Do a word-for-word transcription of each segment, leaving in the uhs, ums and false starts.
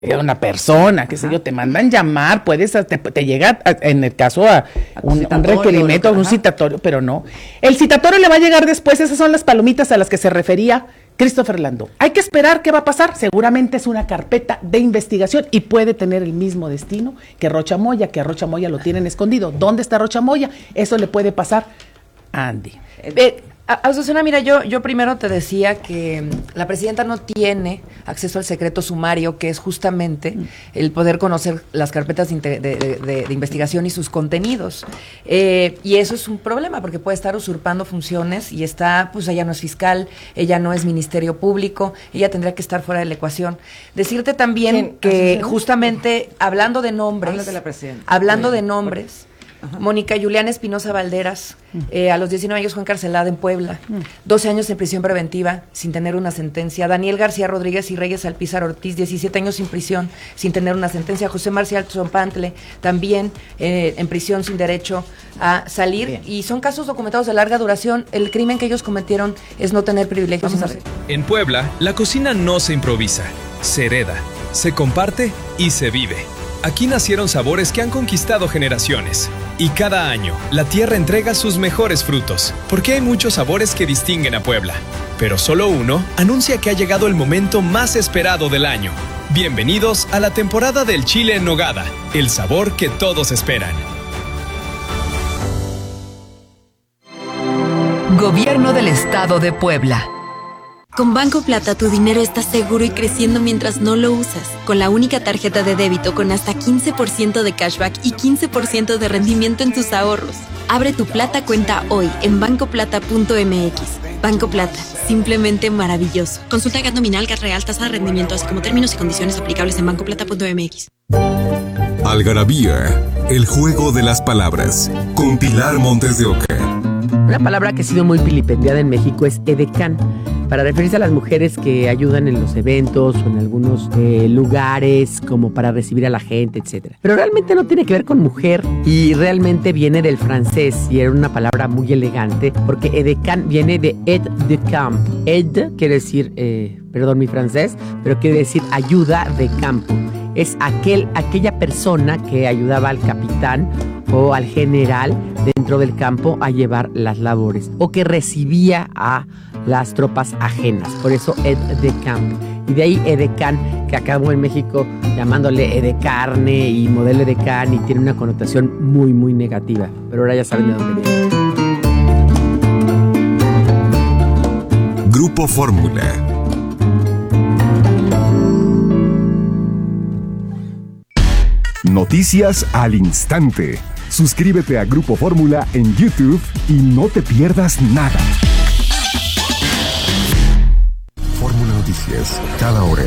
una persona, qué sé yo, te mandan llamar, puedes, te, te llega, a, en el caso, a, a un, un requerimiento, a un citatorio, pero no. El citatorio le va a llegar después, esas son las palomitas a las que se refería Christopher Landó. Hay que esperar qué va a pasar, seguramente es una carpeta de investigación y puede tener el mismo destino que Rocha Moya, que a Rocha Moya lo tienen escondido. ¿Dónde está Rocha Moya? Eso le puede pasar a Andy. Eh, Azucena, mira, yo, yo primero te decía que la presidenta no tiene acceso al secreto sumario, que es justamente el poder conocer las carpetas de, de, de, de investigación y sus contenidos. Eh, y eso es un problema, porque puede estar usurpando funciones y está, pues ella no es fiscal, ella no es ministerio público, ella tendría que estar fuera de la ecuación. Decirte también ¿Quién? que ¿Azucena? justamente, hablando de nombres, Habla de la presidenta. hablando sí. de nombres, Ajá. Mónica Juliana Espinosa Valderas, mm. eh, a los diecinueve años fue encarcelada en Puebla, mm. doce años en prisión preventiva sin tener una sentencia. Daniel García Rodríguez y Reyes Alpizar Ortiz, diecisiete años sin prisión sin tener una sentencia. José Marcial Zompantle, también eh, en prisión sin derecho a salir. Bien. Y son casos documentados de larga duración. El crimen que ellos cometieron es no tener privilegios. Vamos a ver. En Puebla, la cocina no se improvisa, se hereda, se comparte y se vive. Aquí nacieron sabores que han conquistado generaciones. Y cada año, la tierra entrega sus mejores frutos, porque hay muchos sabores que distinguen a Puebla. Pero solo uno anuncia que ha llegado el momento más esperado del año. Bienvenidos a la temporada del chile en nogada, el sabor que todos esperan. Gobierno del Estado de Puebla. Con Banco Plata tu dinero está seguro y creciendo mientras no lo usas. Con la única tarjeta de débito con hasta quince por ciento de cashback y quince por ciento de rendimiento en tus ahorros. Abre tu Plata cuenta hoy en banco plata punto m x. Banco Plata, simplemente maravilloso. Consulta Gat nominal, Gat real, tasa de rendimiento, así como términos y condiciones aplicables en banco plata punto m x. Algarabía, el juego de las palabras, con Pilar Montes de Oca. Una palabra que ha sido muy vilipendiada en México es edecán, para referirse a las mujeres que ayudan en los eventos o en algunos eh, lugares como para recibir a la gente, etcétera. Pero realmente no tiene que ver con mujer y realmente viene del francés y era una palabra muy elegante porque edecán viene de aide de camp. Aide quiere decir, eh, perdón mi francés, pero quiere decir ayuda de campo. Es aquel, aquella persona que ayudaba al capitán o al general dentro del campo a llevar las labores o que recibía a las tropas ajenas, por eso aide de camp. Y de ahí edecán, que acabó en México llamándole edecarne y modelo edecán y tiene una connotación muy muy negativa, pero ahora ya saben de dónde viene. Grupo Fórmula. Noticias al instante. Suscríbete a Grupo Fórmula en YouTube y no te pierdas nada. Fórmula Noticias, cada hora.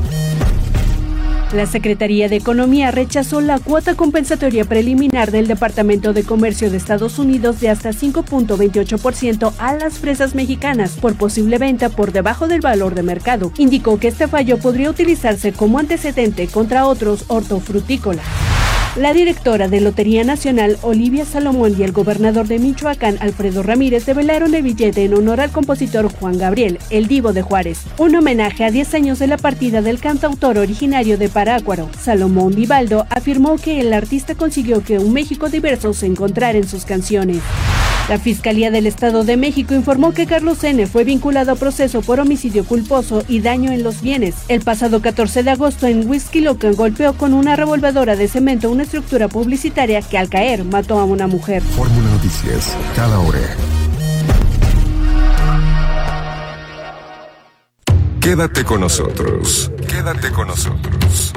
La Secretaría de Economía rechazó la cuota compensatoria preliminar del Departamento de Comercio de Estados Unidos de hasta cinco punto veintiocho por ciento a las fresas mexicanas por posible venta por debajo del valor de mercado. Indicó que este fallo podría utilizarse como antecedente contra otros hortofrutícolas. La directora de Lotería Nacional, Olivia Salomón, y el gobernador de Michoacán, Alfredo Ramírez, develaron el billete en honor al compositor Juan Gabriel, el Divo de Juárez, un homenaje a diez años de la partida del cantautor originario de Parácuaro. Salomón Vivaldo afirmó que el artista consiguió que un México diverso se encontrara en sus canciones. La Fiscalía del Estado de México informó que Carlos N. fue vinculado a proceso por homicidio culposo y daño en los bienes. El pasado catorce de agosto en Huixquilucan golpeó con una revolvedora de cemento una estructura publicitaria que al caer mató a una mujer. Fórmula Noticias, cada hora. Quédate con nosotros. Quédate con nosotros.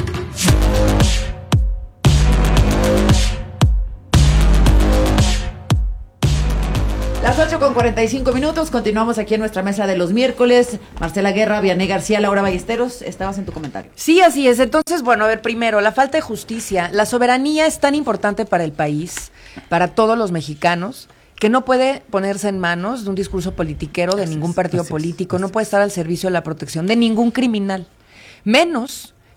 Las ocho con cuarenta y cinco minutos, continuamos aquí en nuestra mesa de los miércoles. Marcela Guerra, Vianney García, Laura Ballesteros, estabas en tu comentario. Sí, así es. Entonces, bueno, a ver, primero, la falta de justicia. La soberanía es tan importante para el país, para todos los mexicanos, que no puede ponerse en manos de un discurso politiquero de ningún partido político, no puede estar al servicio de la protección de ningún criminal. Menos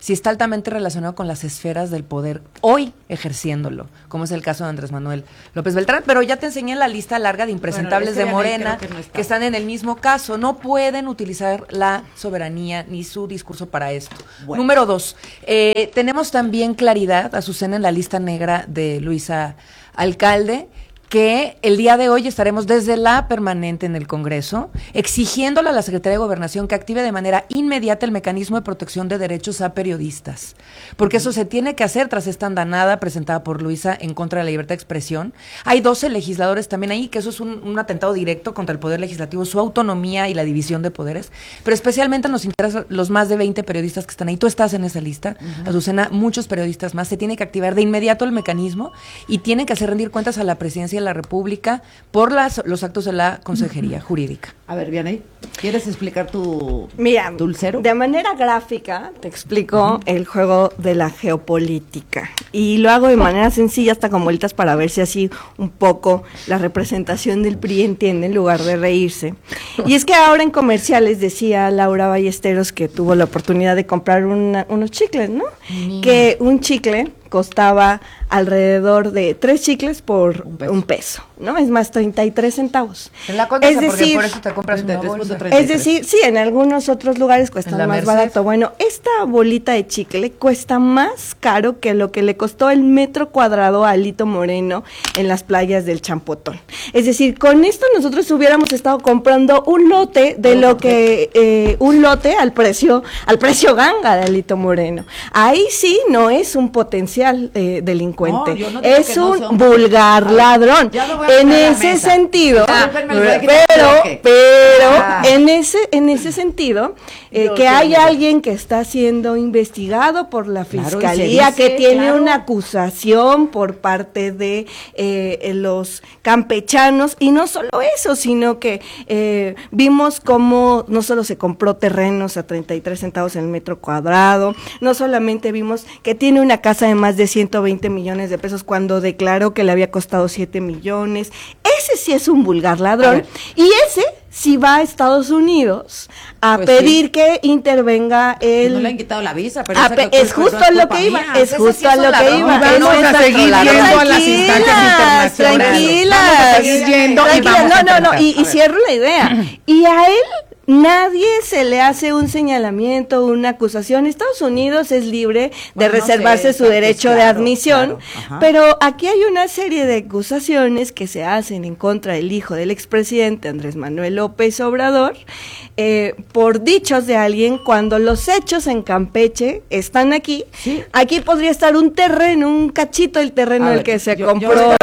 si está altamente relacionado con las esferas del poder hoy ejerciéndolo, como es el caso de Andrés Manuel López Beltrán. Pero ya te enseñé la lista larga de impresentables bueno, de Morena que, no que están en el mismo caso. No pueden utilizar la soberanía ni su discurso para esto. Bueno. Número dos, eh, tenemos también claridad, Azucena, en la lista negra de Luisa Alcalde, que el día de hoy estaremos desde la permanente en el Congreso exigiéndole a la Secretaría de Gobernación que active de manera inmediata el mecanismo de protección de derechos a periodistas, porque eso se tiene que hacer tras esta andanada presentada por Luisa en contra de la libertad de expresión. Hay doce legisladores también ahí, que eso es un, un atentado directo contra el Poder Legislativo, su autonomía y la división de poderes, pero especialmente nos interesan los más de veinte periodistas que están ahí. Tú estás en esa lista, uh-huh. Azucena, muchos periodistas más. Se tiene que activar de inmediato el mecanismo y tiene que hacer rendir cuentas a la presidencia de la República por las, los actos de la Consejería Jurídica. A ver, Vianey, ¿quieres explicar tu Mira, dulcero? De manera gráfica te explico uh-huh. el juego de la geopolítica y lo hago de manera sencilla, hasta con vueltas para ver si así un poco la representación del P R I entiende en lugar de reírse. Y es que ahora en comerciales decía Laura Ballesteros que tuvo la oportunidad de comprar una, unos chicles, ¿no? Mm. Que un chicle costaba alrededor de tres chicles por un peso, un peso, ¿no? Es más, treinta y tres centavos. En la Condesa, es decir, por eso te compras una bolsa. Es decir, sí, en algunos otros lugares cuesta más Merced. barato. Bueno, esta bolita de chicle cuesta más caro que lo que le costó el metro cuadrado a Alito Moreno en las playas del Champotón. Es decir, con esto nosotros hubiéramos estado comprando un lote de lo que, eh, un lote al precio, al precio ganga de Alito Moreno. Ahí sí no es un potencial eh, delincuente, no, no es un no vulgar ver, ladrón. En ese sentido, ah, pero, pero ah. en ese, en ese sentido, eh, que hay alguien que está siendo investigado por la fiscalía, claro, dice, que tiene claro. una acusación por parte de eh, los campechanos, y no solo eso, sino que eh, vimos cómo no solo se compró terrenos a treinta y tres centavos el metro cuadrado, no solamente vimos que tiene una casa de más de ciento veinte millones de pesos cuando declaró que le había costado siete millones. Ese sí es un vulgar ladrón, y ese sí va a Estados Unidos a pues pedir sí. que intervenga el... No le han quitado la visa, pero a pe- es justo a lo que iba, mía. es justo a lo que iba. Vamos a seguir yendo a las instancias internacionales. Tranquilas, vamos a seguir yendo. Tranquilas, no, no, no, y, y cierro la idea. Y a él nadie se le hace un señalamiento, una acusación. Estados Unidos es libre de bueno, reservarse no sé, su derecho claro, de admisión, claro, pero aquí hay una serie de acusaciones que se hacen en contra del hijo del expresidente Andrés Manuel López Obrador, eh, por dichos de alguien, cuando los hechos en Campeche están aquí. ¿Sí? Aquí podría estar un terreno, un cachito del terreno del que se yo, compró, yo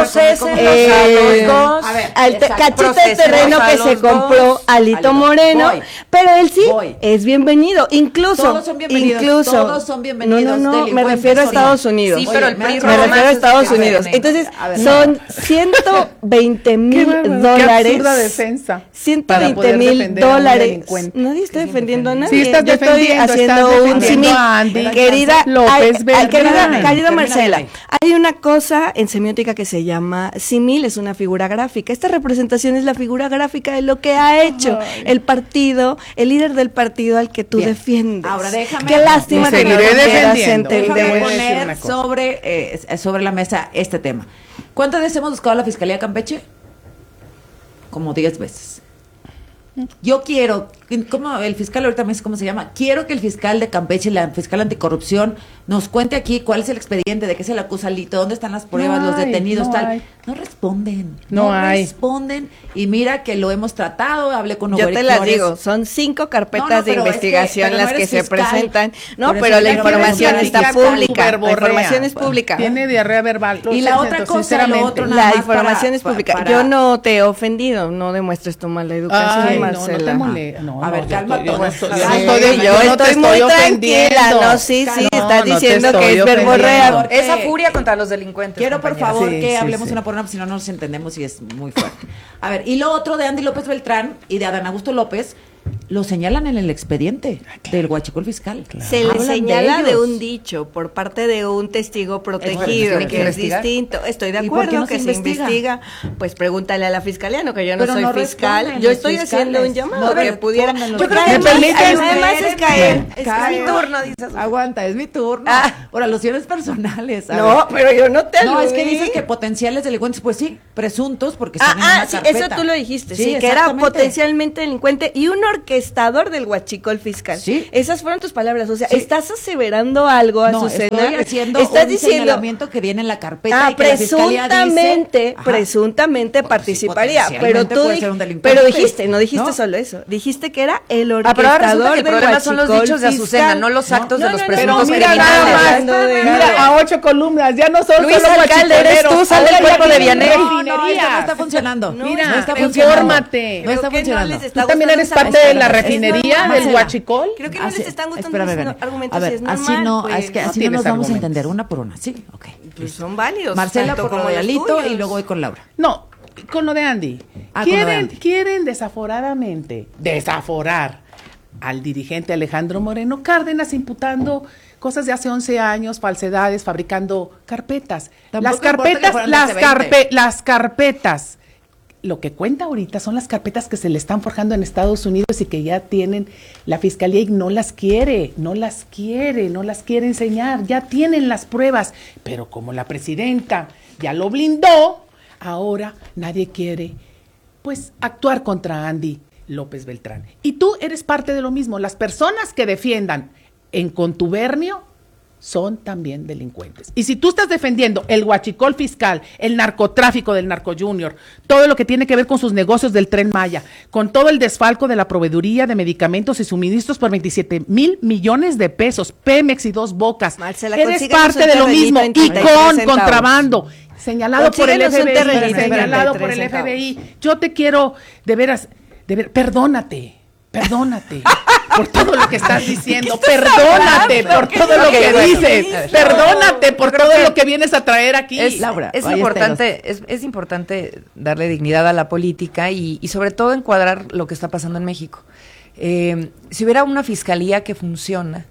eh, a ver, al te, cachito del terreno que se compró dos, Alito Moreno. Voy, pero él sí voy. es bienvenido, incluso, todos son bienvenidos, incluso, todos son bienvenidos. No, no, no, me refiero a Estados Unidos. Sí, pero el me, me refiero a Estados Unidos. Entonces, ver, son ciento veinte mil dólares. Qué absurda defensa. ciento veinte mil dólares. Nadie está defendiendo a nadie. Sí, estás Yo estoy haciendo un símil. Querida López, ay, ay, querida, querida Marcela, hay una cosa en semiótica que se llama símil, es una figura gráfica. Esta representación es la figura gráfica de lo que ha hecho el partido, el líder del partido al que tú Bien. defiendes. Ahora déjame. Qué lástima que no defendiendo. Déjame poner sobre, eh, sobre la mesa este tema. ¿Cuántas veces hemos buscado a la Fiscalía de Campeche? Como diez veces. Yo quiero, como el fiscal ahorita me dice cómo se llama, quiero que el fiscal de Campeche, la fiscal anticorrupción, nos cuente aquí cuál es el expediente, de qué se le acusa al Alito, dónde están las pruebas, no los hay, detenidos, no tal. Hay. No responden, no, no hay. responden, y mira que lo hemos tratado, hablé con Hugo Yo te las digo, son cinco carpetas no, no, de investigación es que, las no que fiscal, se presentan, no, pero la información está pública, la información es pública. Tiene diarrea verbal. Y la otra cosa, lo otro, la información es pública. Para... Yo no te he ofendido, no demuestres tu mala educación. Ay, Marcela. No, no te mole... no, a ver, cálmate. Yo, yo, yo, yo, yo, yo, yo estoy muy tranquila, no, sí, sí, no, estás no diciendo que es verborrea. Esa furia contra los delincuentes. Quiero, por favor, sí, que sí, hablemos sí. una por una, si no nos entendemos y es muy fuerte. A ver, y lo otro de Andy López Beltrán y de Adán Augusto López, lo señalan en el expediente del huachicol fiscal. Claro. Se le señala de, de un dicho por parte de un testigo protegido, es que es distinto. Estoy de acuerdo no que se, se investiga? investiga. Pues pregúntale a la fiscalía, no que yo no Pero soy no fiscal. Yo estoy fiscales. haciendo un llamado no, que pudiera. Yo creo que además es caer. Es mi turno, dices. Aguanta, es mi turno. Ah. Por alusiones personales. No, pero yo no te aludí. No, es que dices que potenciales delincuentes, pues sí, presuntos, porque ah, están en ah, una sí, carpeta. Eso tú lo dijiste, sí, sí que era potencialmente delincuente y un orquestador del huachicol fiscal. Sí. Esas fueron tus palabras, o sea, sí. estás aseverando algo, no, Azucena. Estoy haciendo estás un diciendo señalamiento que viene en la carpeta ah, y que presuntamente, la dice, presuntamente ajá, participaría, sí, pero tú di- pero dijiste, no dijiste ¿no? solo eso, dijiste que era el orquestador ah, del huachicol fiscal. Son los dichos de Azucena, no los actos no, de los no, presuntos no, mira, criminales. Nada más, mira, a ocho columnas, ya no son Luis solo Alcalde, eres tú, sal del cuerpo de Vianey. No, no, esto no está funcionando. No, mira, no está infórmate. No está funcionando. Tú también eres parte de la refinería del huachicol. Creo que no les están gustando espérame, los argumentos. A ver, si es normal, así no, pues, es que no así no nos vamos argumentos. a entender una por una, sí, ok. Pues son válidos. Marcela por lo de Alito y luego voy con Laura. No, con lo de Andy. Ah, quieren, con lo de Andy. quieren desaforadamente desaforar al dirigente Alejandro Moreno Cárdenas imputando cosas de hace once años, falsedades, fabricando carpetas. Tampoco las carpetas, las, carpe, las carpetas. Lo que cuenta ahorita son las carpetas que se le están forjando en Estados Unidos y que ya tienen la fiscalía y no las quiere, no las quiere, no las quiere enseñar, ya tienen las pruebas, pero como la presidenta ya lo blindó, ahora nadie quiere, pues, actuar contra Andy López Beltrán. Y tú eres parte de lo mismo, las personas que defiendan en contubernio son también delincuentes. Y si tú estás defendiendo el huachicol fiscal, el narcotráfico del Narco Junior, todo lo que tiene que ver con sus negocios del Tren Maya, con todo el desfalco de la proveeduría de medicamentos y suministros por veintisiete mil millones de pesos, Pemex y Dos Bocas, Marcela, eres parte de lo mismo y con contrabando, señalado por el F B I, señalado por el F B I. Yo te quiero, de veras, de ver, perdónate, perdónate. Por todo lo que estás diciendo, perdónate hablando? por todo lo que bueno, dices, sí, perdónate por todo lo que vienes a traer aquí. Es, Laura, es importante, es, es importante darle dignidad a la política y, y sobre todo encuadrar lo que está pasando en México. Eh, si hubiera una fiscalía que funciona,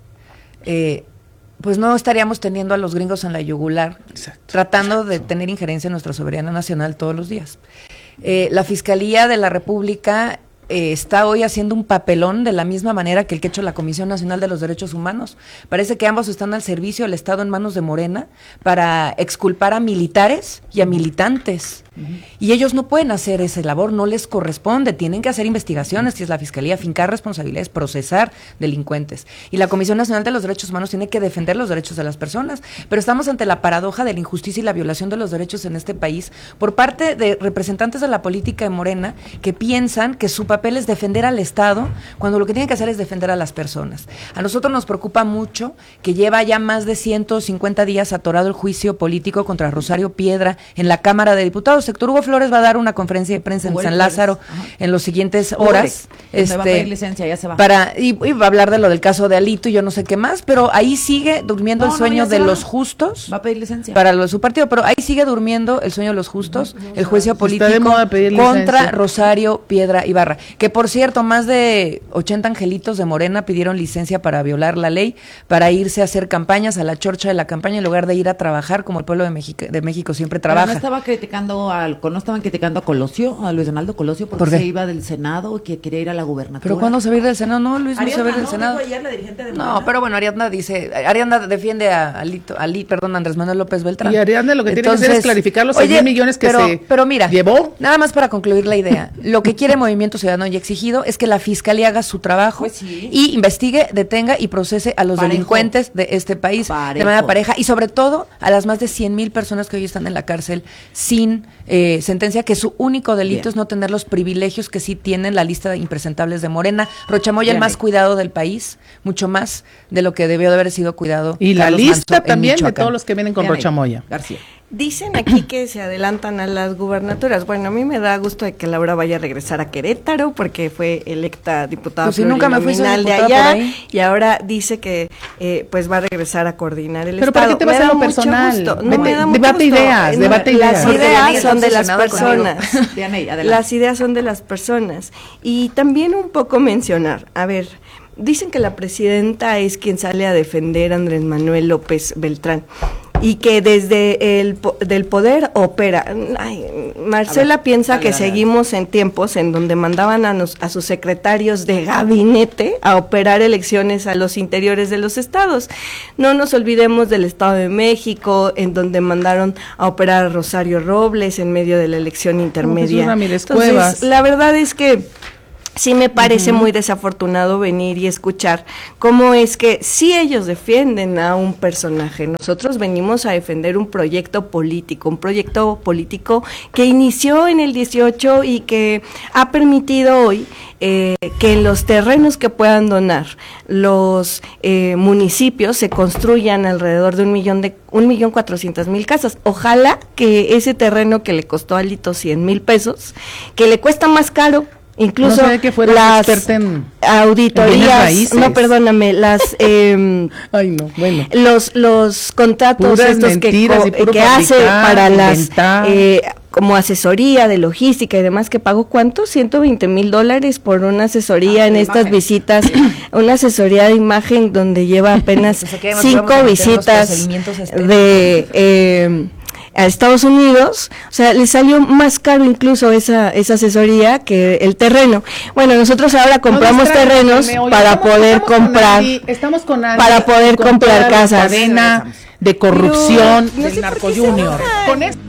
eh, pues no estaríamos teniendo a los gringos en la yugular, Exacto. tratando de tener injerencia en nuestra soberanía nacional todos los días. Eh, la Fiscalía de la República Eh, está hoy haciendo un papelón de la misma manera que el que ha hecho la Comisión Nacional de los Derechos Humanos. Parece que ambos están al servicio del Estado en manos de Morena para exculpar a militares y a militantes. Uh-huh. Y ellos no pueden hacer esa labor, no les corresponde, tienen que hacer investigaciones, si es la Fiscalía, fincar responsabilidades, procesar delincuentes. Y la Comisión Nacional de los Derechos Humanos tiene que defender los derechos de las personas. Pero estamos ante la paradoja de la injusticia y la violación de los derechos en este país por parte de representantes de la política de Morena que piensan que su papel es defender al Estado, cuando lo que tienen que hacer es defender a las personas. A nosotros nos preocupa mucho que lleva ya más de ciento cincuenta días atorado el juicio político contra Rosario Piedra en la Cámara de Diputados. Héctor Hugo Flores va a dar una conferencia de prensa en San Lázaro en las siguientes horas. Este, va a pedir licencia, ya se va. Para, y, y va a hablar de lo del caso de Alito y yo no sé qué más, pero ahí sigue durmiendo no, el sueño no, de va. los justos. Va a pedir licencia. Para lo de su partido, pero ahí sigue durmiendo el sueño de los justos, no, no, el juicio político contra licencia. Rosario Piedra Ibarra. Que por cierto, más de ochenta angelitos de Morena pidieron licencia para violar la ley, para irse a hacer campañas a la chorcha de la campaña en lugar de ir a trabajar como el pueblo de México, de México siempre trabaja. Pero no estaba criticando al, no estaban criticando a Colosio, a Luis Donaldo Colosio, porque ¿Por se iba del Senado, que quería ir a la gubernatura. ¿Pero cuándo se va a ir del Senado? No, Luis Ariadna, no se va a ir del no, Senado. Ayer la dirigente de no, pero bueno, Ariadna dice, Ariadna defiende a Alito, Ali, perdón, Andrés Manuel López Beltrán. Y Ariadna lo que Entonces, tiene que hacer es clarificar los seis mil millones que pero, se pero mira, llevó. Nada más para concluir la idea, lo que quiere Movimiento Ciudadano y exigido es que la Fiscalía haga su trabajo pues sí. y investigue, detenga y procese a los Parejo. delincuentes de este país Parejo. de manera pareja y sobre todo a las más de cien mil personas que hoy están en la cárcel sin eh, sentencia, que su único delito Bien. es no tener los privilegios que sí tienen la lista de impresentables de Morena. Rochamoya, Bien. el más cuidado del país, mucho más de lo que debió de haber sido cuidado. Y Carlos la lista Manso también de todos los que vienen con Bien Rochamoya. García. Dicen aquí que se adelantan a las gubernaturas. Bueno, a mí me da gusto de que Laura vaya a regresar a Querétaro porque fue electa diputada pues si nunca me fui de allá y ahora dice que eh, pues va a regresar a coordinar el ¿Pero Estado. para qué te vas a lo personal? Gusto. No Vete, me da mucho debate gusto. ideas, no, debate las ideas. ideas son de las personas. Dianey, Las ideas son de las personas. Y también un poco mencionar, a ver, dicen que la presidenta es quien sale a defender a Andrés Manuel López Beltrán y que desde el po- del poder opera. Ay, Marcela ver, piensa dale, que dale, seguimos dale. en tiempos en donde mandaban a, nos, a sus secretarios de gabinete a operar elecciones a los interiores de los estados. No nos olvidemos del Estado de México, en donde mandaron a operar a Rosario Robles en medio de la elección intermedia. No, Entonces, Cuevas. La verdad es que sí me parece uh-huh. muy desafortunado venir y escuchar cómo es que sí ellos defienden a un personaje. Nosotros venimos a defender un proyecto político, un proyecto político que inició en el dieciocho y que ha permitido hoy eh, que en los terrenos que puedan donar los eh, municipios se construyan alrededor de un millón de un millón cuatrocientas mil casas. Ojalá que ese terreno que le costó a Alito cien mil pesos, que le cuesta más caro incluso no que las en, auditorías, en no, perdóname, las eh, Ay, no, bueno. los los contratos Puras estos que, co- que hace para las eh, como asesoría de logística y demás, que pagó ¿cuánto? ciento veinte mil dólares por una asesoría ah, en estas imagen. visitas, una asesoría de imagen donde lleva apenas cinco visitas de eh, a Estados Unidos, o sea, le salió más caro incluso esa esa asesoría que el terreno. Bueno, nosotros ahora compramos no terrenos oye, para estamos, poder estamos comprar, con estamos con Andy, para poder comprar casas. Cadena de corrupción Pero, no del Narco Junior. Con esto.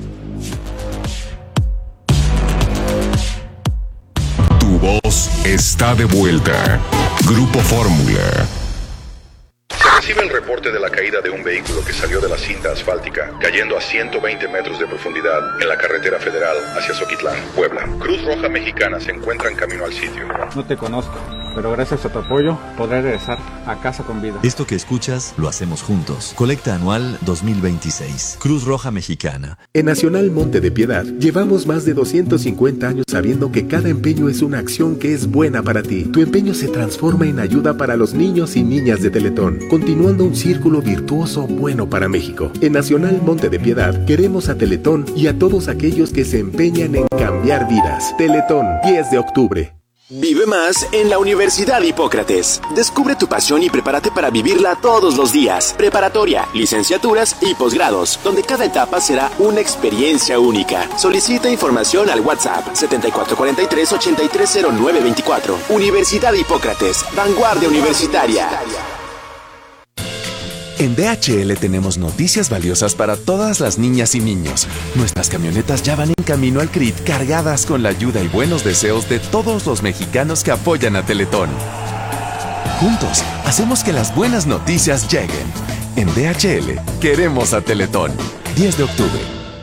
Tu voz está de vuelta. Grupo Fórmula. Se recibe el reporte de la caída de un vehículo que salió de la cinta asfáltica, cayendo a ciento veinte metros de profundidad en la carretera federal hacia Zoquitlán, Puebla. Cruz Roja Mexicana se encuentra en camino al sitio. No te conozco, pero gracias a tu apoyo podré regresar a casa con vida. Esto que escuchas lo hacemos juntos. Colecta anual dos mil veintiséis. Cruz Roja Mexicana. En Nacional Monte de Piedad llevamos más de doscientos cincuenta años sabiendo que cada empeño es una acción que es buena para ti. Tu empeño se transforma en ayuda para los niños y niñas de Teletón, continuando un círculo virtuoso bueno para México. En Nacional Monte de Piedad queremos a Teletón y a todos aquellos que se empeñan en cambiar vidas. Teletón, diez de octubre. Vive más en la Universidad Hipócrates. Descubre tu pasión y prepárate para vivirla todos los días. Preparatoria, licenciaturas y posgrados, donde cada etapa será una experiencia única. Solicita información al WhatsApp setenta y cuatro cuarenta y tres ochenta y tres cero nueve veinticuatro. Universidad Hipócrates, vanguardia universitaria. En D H L tenemos noticias valiosas para todas las niñas y niños. Nuestras camionetas ya van en camino al C R I T cargadas con la ayuda y buenos deseos de todos los mexicanos que apoyan a Teletón. Juntos, hacemos que las buenas noticias lleguen. En D H L, queremos a Teletón. diez de octubre.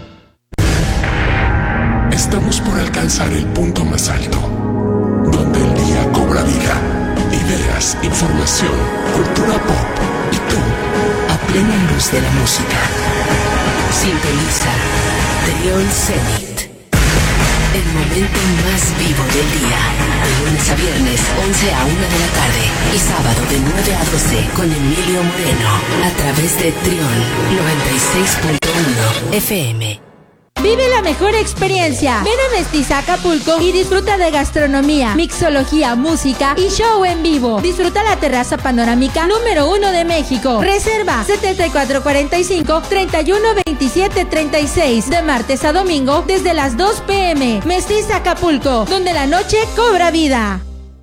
Estamos por alcanzar el punto más alto, donde el día cobra vida. Ideas, información, cultura pop y tú, a plena luz de la música. Sintoniza Trión Zenit, el momento más vivo del día. De lunes a viernes, once a una de la tarde. Y sábado de nueve a doce con Emilio Moreno. A través de Trión noventa y seis punto uno F M. Vive la mejor experiencia. Ven a Mestiza Acapulco y disfruta de gastronomía, mixología, música y show en vivo. Disfruta la terraza panorámica número uno de México. Reserva setenta y cuatro cuarenta y cinco, treinta y uno veintisiete treinta y seis de martes a domingo desde las dos pm. Mestiza Acapulco, donde la noche cobra vida.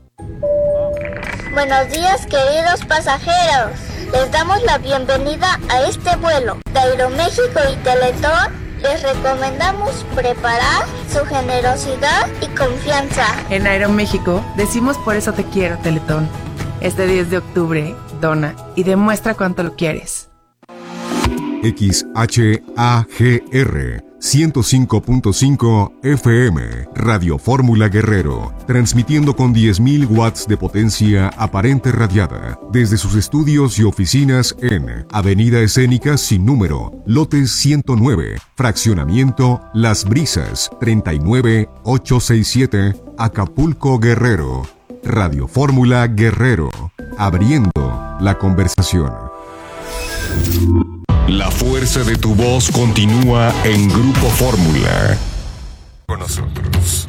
Buenos días, queridos pasajeros. Les damos la bienvenida a este vuelo de Aeroméxico y Teletón. Les recomendamos preparar su generosidad y confianza. En Aeroméxico decimos por eso te quiero, Teletón. Este diez de octubre, dona y demuestra cuánto lo quieres. X H A G R ciento cinco punto cinco F M, Radio Fórmula Guerrero, transmitiendo con diez mil watts de potencia aparente radiada desde sus estudios y oficinas en Avenida Escénica sin número, lotes ciento nueve, fraccionamiento Las Brisas, treinta y nueve mil ochocientos sesenta y siete, Acapulco, Guerrero. Radio Fórmula Guerrero, abriendo la conversación. La fuerza de tu voz continúa en Grupo Fórmula. Con nosotros.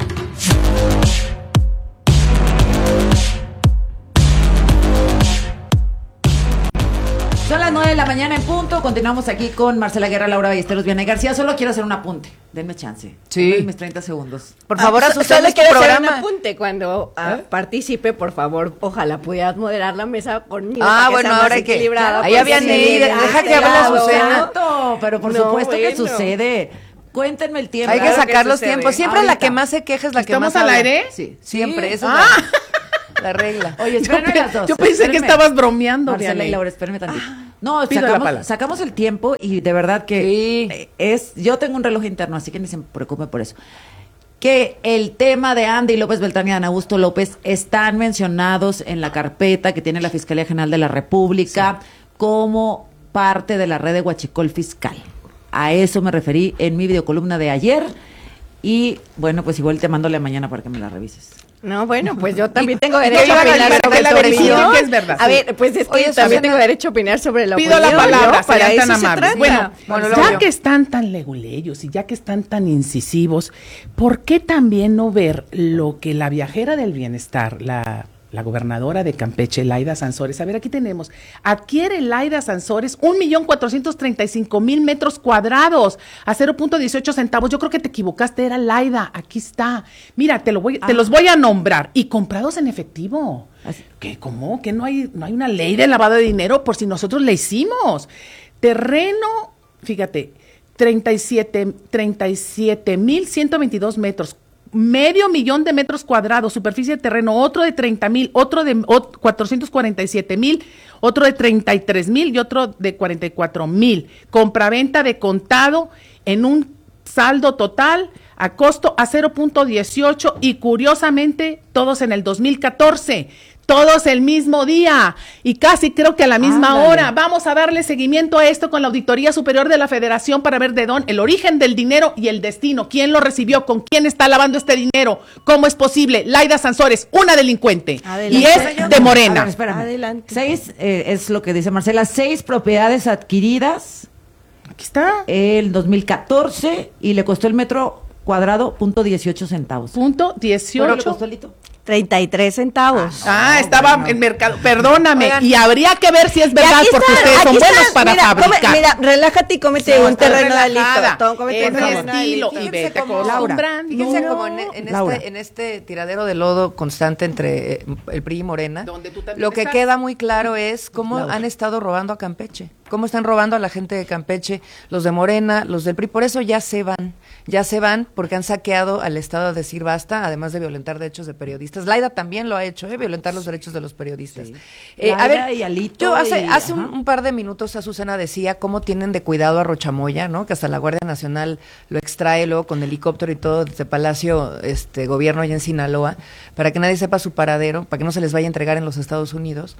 Son las nueve de la mañana en punto. Continuamos aquí con Marcela Guerra, Laura Ballesteros, Vianey García. Solo quiero hacer un apunte. Denme chance. Sí. Denme mis treinta segundos. Por favor, ah, Azucena, solo es tu quiero hacer un programa. apunte. Cuando ah, ¿Eh? participe, por favor, ojalá pudieras moderar la mesa conmigo. Ah, para que bueno, sea más ahora hay que- equilibrada, ahí porque habían sí, ido, de deja este que hable lado, Azucena. No, pero por No, supuesto que bueno. sucede. Cuéntenme el tiempo. Hay que Claro sacar los sucede. tiempos. Siempre Ahorita. la que más se queja es la que ¿Estamos más al habla. aire? Sí, siempre. Sí. Esa Ah. es la, la regla. Oye, Yo, espérenme pe- las dos. yo pensé que espérenme. estabas bromeando, Marcela Vianey. y Laura, espérenme tantito. No, Pido la sacamos, palabra. sacamos el tiempo y de verdad que es... Yo tengo un reloj interno, así que ni se preocupe por eso. Que el tema de Andy López Beltrán y Ana Augusto López están mencionados en la carpeta que tiene la Fiscalía General de la República como parte de la red de huachicol fiscal. A eso me referí en mi videocolumna de ayer. Y bueno, pues igual te mando la mañana para que me la revises. No, bueno, pues yo también tengo ¿Qué derecho a iban a opinar decir? sobre Que la tu verifiquen opinión. que es verdad. A ver, pues es que Oye, también Susana, tengo derecho a opinar sobre la Pido opinión. la palabra, ¿no? Para serían eso tan se amables. trata. Bueno, Bueno, ya luego yo. que están tan leguleyos y ya que están tan incisivos, ¿por qué también no ver lo que la viajera del bienestar, la, la gobernadora de Campeche, Laida Sansores, a ver, aquí tenemos, adquiere Laida Sansores un millón cuatrocientos treinta y cinco mil metros cuadrados a cero punto dieciocho centavos? Yo creo que te equivocaste, era Laida, aquí está. Mira, te, lo voy, te Ah. los voy a nombrar, y comprados en efectivo. ¿Qué, cómo? ¿Que no hay, no hay una ley de lavado de dinero por si nosotros le hicimos? Terreno, fíjate, treinta y siete mil ciento veintidós metros, medio millón de metros cuadrados, superficie de terreno, otro de treinta mil, otro de ot- cuatrocientos cuarenta y siete mil, otro de treinta y tres mil y otro de cuarenta y cuatro mil. Compraventa de contado en un saldo total a costo a cero punto dieciocho y curiosamente todos en el dos mil catorce. Todos el mismo día y casi creo que a la misma Ándale. hora. Vamos a darle seguimiento a esto con la Auditoría Superior de la Federación para ver de dónde, el origen del dinero y el destino. ¿Quién lo recibió? ¿Con quién está lavando este dinero? ¿Cómo es posible? Laida Sansores, una delincuente. Adelante. Y es de Morena. A ver, espérame. Adelante. Seis, eh, es lo que dice Marcela, seis propiedades adquiridas. Aquí está. El dos mil catorce y le costó el metro cuadrado punto dieciocho centavos. Punto ¿Cuánto le dieciocho. costó, Lito? treinta y tres centavos. Ah, estaba bueno. en mercado. Perdóname. Oigan. Y habría que ver si es Y verdad, aquí porque está, ustedes son aquí buenos está, para mira, fabricar. come- mira, relájate y cómete Sí, un estoy terreno relajada. alito. Cómete Es un mi terreno estilo alito. y vete cómo- acostumbrando. Fíjense No, como en, en Laura. este, en este tiradero de lodo constante entre eh, el P R I y Morena, Donde tú también lo que estás. queda muy claro es cómo Laura. han estado robando a Campeche, cómo están robando a la gente de Campeche, los de Morena, los del P R I, por eso ya se van, ya se van porque han saqueado al Estado a decir basta, además de violentar derechos de periodistas. Laida también lo ha hecho, ¿eh? Violentar los derechos de los periodistas. Eh, a Laida ver, y Alito yo hace, y- hace un, ajá. un par de minutos Azucena decía cómo tienen de cuidado a Rochamoya, ¿no? Que hasta la Guardia Nacional lo extrae luego con helicóptero y todo desde Palacio este Gobierno allá en Sinaloa, para que nadie sepa su paradero, para que no se les vaya a entregar en los Estados Unidos.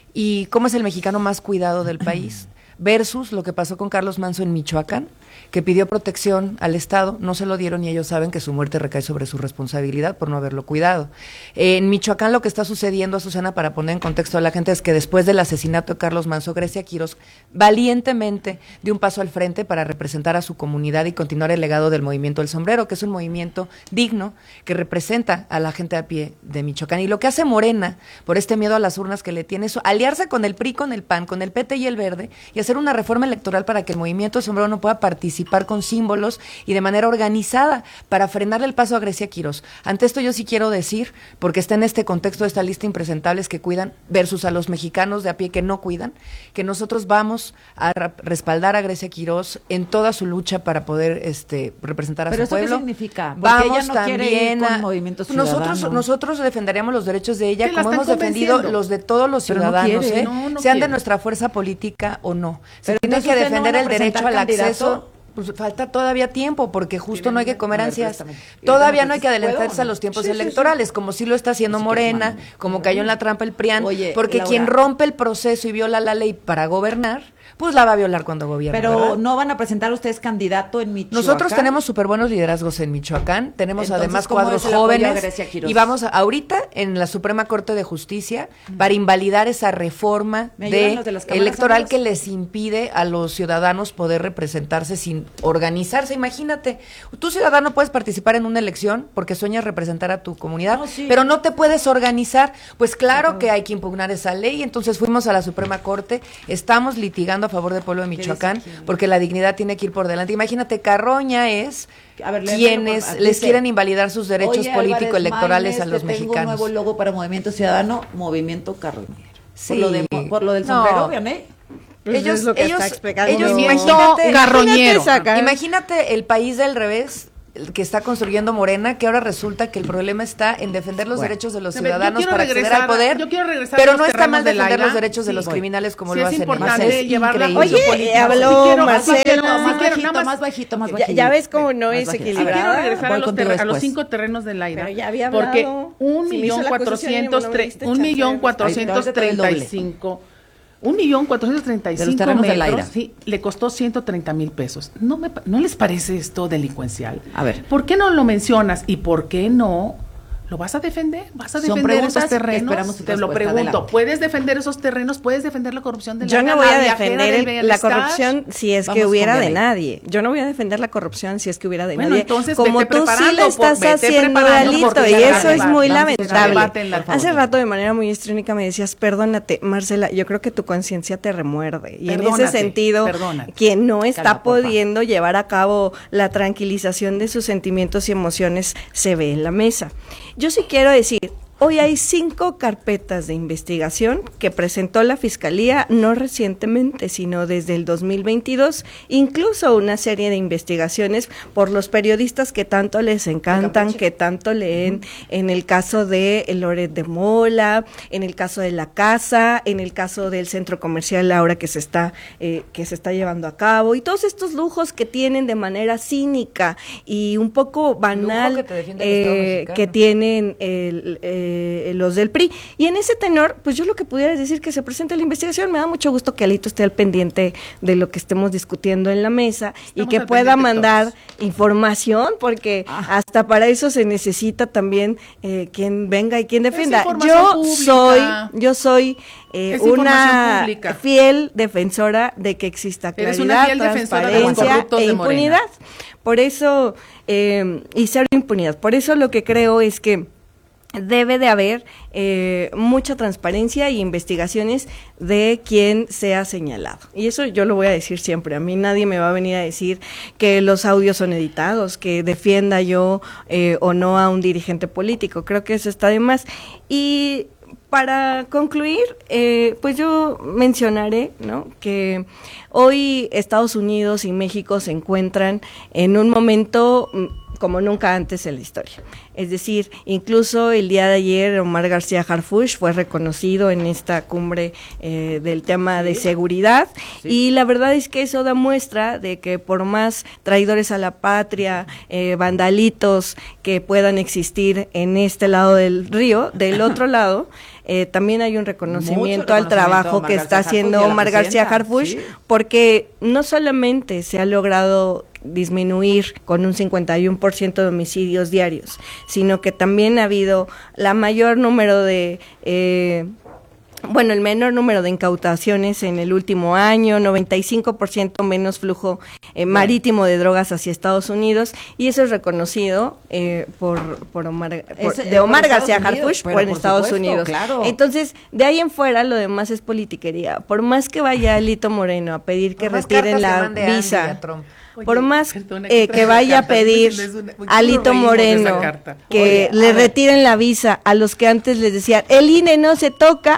Y cómo es el mexicano más cuidado del país. Versus lo que pasó con Carlos Manso en Michoacán, que pidió protección al Estado, no se lo dieron y ellos saben que su muerte recae sobre su responsabilidad por no haberlo cuidado. Eh, en Michoacán lo que está sucediendo, Susana, para poner en contexto a la gente, es que después del asesinato de Carlos Manso, Grecia Quirós valientemente dio un paso al frente para representar a su comunidad y continuar el legado del movimiento del sombrero, que es un movimiento digno que representa a la gente a pie de Michoacán. Y lo que hace Morena, por este miedo a las urnas que le tiene, es aliarse con el P R I, con el P A N, con el P T y el Verde, y hacer una reforma electoral para que el movimiento del sombrero no pueda participar con símbolos y de manera organizada para frenarle el paso a Grecia Quirós. Ante esto yo sí quiero decir, porque está en este contexto de esta lista impresentables que cuidan versus a los mexicanos de a pie que no cuidan, que nosotros vamos a ra- respaldar a Grecia Quirós en toda su lucha para poder este representar a ¿Pero su eso qué pueblo. significa? Porque Vamos ella no quiere ir también con a- Movimiento nosotros Ciudadano. nosotros defenderíamos los derechos de ella Que la como están hemos defendido convenciendo. los de todos los Pero no ciudadanos, quiere. ¿eh? No, no sean de quiere. nuestra fuerza política o no. Se Pero tiene entonces que ustedes no defender van a el derecho presentar al candidato. acceso. pues falta todavía tiempo, porque justo no hay que comer a ver, ansias. préstame. Todavía no hay que ¿Puedo adelantarse o no? a los tiempos Sí, sí, electorales, como sí lo está haciendo Morena, como cayó en la trampa el P R I A N, Oye, porque Laura. quien rompe el proceso y viola la ley para gobernar, pues la va a violar cuando gobierne. Pero ¿verdad? no van a presentar ustedes candidato en Michoacán. Nosotros tenemos súper buenos liderazgos en Michoacán, tenemos Entonces, además ¿cómo cuadros es el apoyo a jóvenes Grecia Quiroz? y vamos a- ahorita en la Suprema Corte de Justicia para invalidar esa reforma ¿Me ayudan de los de las cámaras, electoral amigos? que les impide a los ciudadanos poder representarse sin organizarse. Imagínate, tú ciudadano puedes participar en una elección porque sueñas representar a tu comunidad, No, sí. pero no te puedes organizar. Pues claro que hay que impugnar esa ley, entonces fuimos a la Suprema Corte, estamos litigando a favor del pueblo de Michoacán, porque la dignidad tiene que ir por delante. Imagínate, Carroña es A ver, léemelo, quienes por- les dice, quieren invalidar sus derechos Oye, político-electorales Álvarez a los Maínez, te tengo mexicanos. un nuevo logo para Movimiento Ciudadano, Movimiento Carroñero. Sí. Por lo, de, por lo del No. sombrero, ¿viene? Pues Ellos, es lo que ellos, está explicando. ellos Movimiento imagínate, carroñero. imagínate, imagínate el país del revés el que está construyendo Morena, que ahora resulta que el problema está en defender los Bueno. derechos de los A ver, yo ciudadanos quiero para acceder regresar al a- poder, yo quiero regresar a pero los no está terrenos mal de defender Laila. los derechos de Sí, los voy. criminales como Sí, lo es hacen. importante Además, es llevar la increíble. justicia Oye, política. habló Sí quiero, Marcelo. sí quiero, Más sí quiero, bajito, nada más- más bajito, más Ya, bajito. ya ves cómo no Más es bajito. Sí, quiero equilibrada. regresar a Voy los, contigo terre- a los después. cinco terrenos de Laida. Pero ya había porque hablado. un Si me hizo millón la cuatrocientos acusación y no me diste un chance millón de- cuatrocientos treinta y cinco un millón cuatrocientos treinta y De los cinco terrenos de metros, Laida. sí, le costó ciento treinta mil pesos. ¿No, me, pa- ¿No les parece esto delincuencial? A ver. ¿Por qué no lo mencionas y por qué no lo vas a defender? ¿Vas a Son defender preguntas esos que terrenos? esperamos tu Te lo respuesta. pregunto. Adelante. ¿Puedes defender esos terrenos? ¿Puedes defender la corrupción de Yo Laida, no voy la a viajera defender del el- la bienestar? corrupción si es Vamos que hubiera con de Vianey. nadie. Yo no voy a defender la corrupción si es que hubiera de Bueno, nadie. entonces Como vete tú sí preparando, le por- estás vete haciendo, preparando, Alito, porque y se eso es va- muy vamos a echar lamentable. debate en la- por Hace favor. rato de manera muy histriónica me decías, perdónate, Marcela, yo creo que tu conciencia te remuerde. Y en Perdónate, ese sentido, perdónate. quien no está Calma, porfa. pudiendo llevar a cabo la tranquilización de sus sentimientos y emociones se ve en la mesa. Yo sí quiero decir, hoy hay cinco carpetas de investigación que presentó la Fiscalía, no recientemente, sino desde el dos mil veintidós, incluso una serie de investigaciones por los periodistas que tanto les encantan, que tanto leen, en el caso de Loret de Mola, en el caso de La Casa, en el caso del centro comercial ahora que se está, eh, que se está llevando a cabo, y todos estos lujos que tienen de manera cínica y un poco banal, que te defiende el Estado eh, mexicano. que tienen el, eh, los del P R I. Y en ese tenor, pues yo lo que pudiera es decir que se presente la investigación. Me da mucho gusto que Alito esté al pendiente de lo que estemos discutiendo en la mesa y Estamos que al pueda pendiente mandar todos. información, porque Ah. hasta para eso se necesita también eh, quien venga y quien defienda. información Yo pública. soy, yo soy eh, Es una información pública. fiel defensora de que exista Eres claridad, una fiel defensora de los transparencia corruptos e de Morena. impunidad. Por eso, eh, y cero impunidad. Por eso lo que creo es que debe de haber eh, mucha transparencia y investigaciones de quien sea señalado. Y eso yo lo voy a decir siempre. A mí nadie me va a venir a decir que los audios son editados, que defienda yo eh, o no a un dirigente político. Creo que eso está de más. Y para concluir, eh, pues yo mencionaré, ¿no?, que hoy Estados Unidos y México se encuentran en un momento mm, como nunca antes en la historia. Es decir, incluso el día de ayer Omar García Harfuch fue reconocido en esta cumbre eh, del tema de seguridad, y la verdad es que eso da muestra de que por más traidores a la patria, eh, vandalitos que puedan existir en este lado del río, del otro lado, eh, también hay un reconocimiento, Mucho al reconocimiento a trabajo Omar que García está Harfuch haciendo y a la Omar García presidenta, Harfuch, sí. porque no solamente se ha logrado disminuir con un cincuenta y uno por ciento de homicidios diarios, sino que también ha habido la mayor número de... Eh, bueno, el menor número de incautaciones en el último año, noventa y cinco por ciento menos flujo eh, marítimo de drogas hacia Estados Unidos, y eso es reconocido eh, por, por Omar, por- Es, eh, de Omar por García Estados Unidos, Harfuch pero por en por Estados supuesto, Unidos. claro. Entonces, de ahí en fuera lo demás es politiquería. Por más que vaya Alito Moreno a pedir que Por más retiren cartas que la mande Andy visa, a Trump. por más perdona, eh, que que trae vaya a carta, pedir es una- muy a Alito reímos de esa Moreno carta. que Oye, le a ver. retiren la visa a los que antes les decían, el I N E no se toca,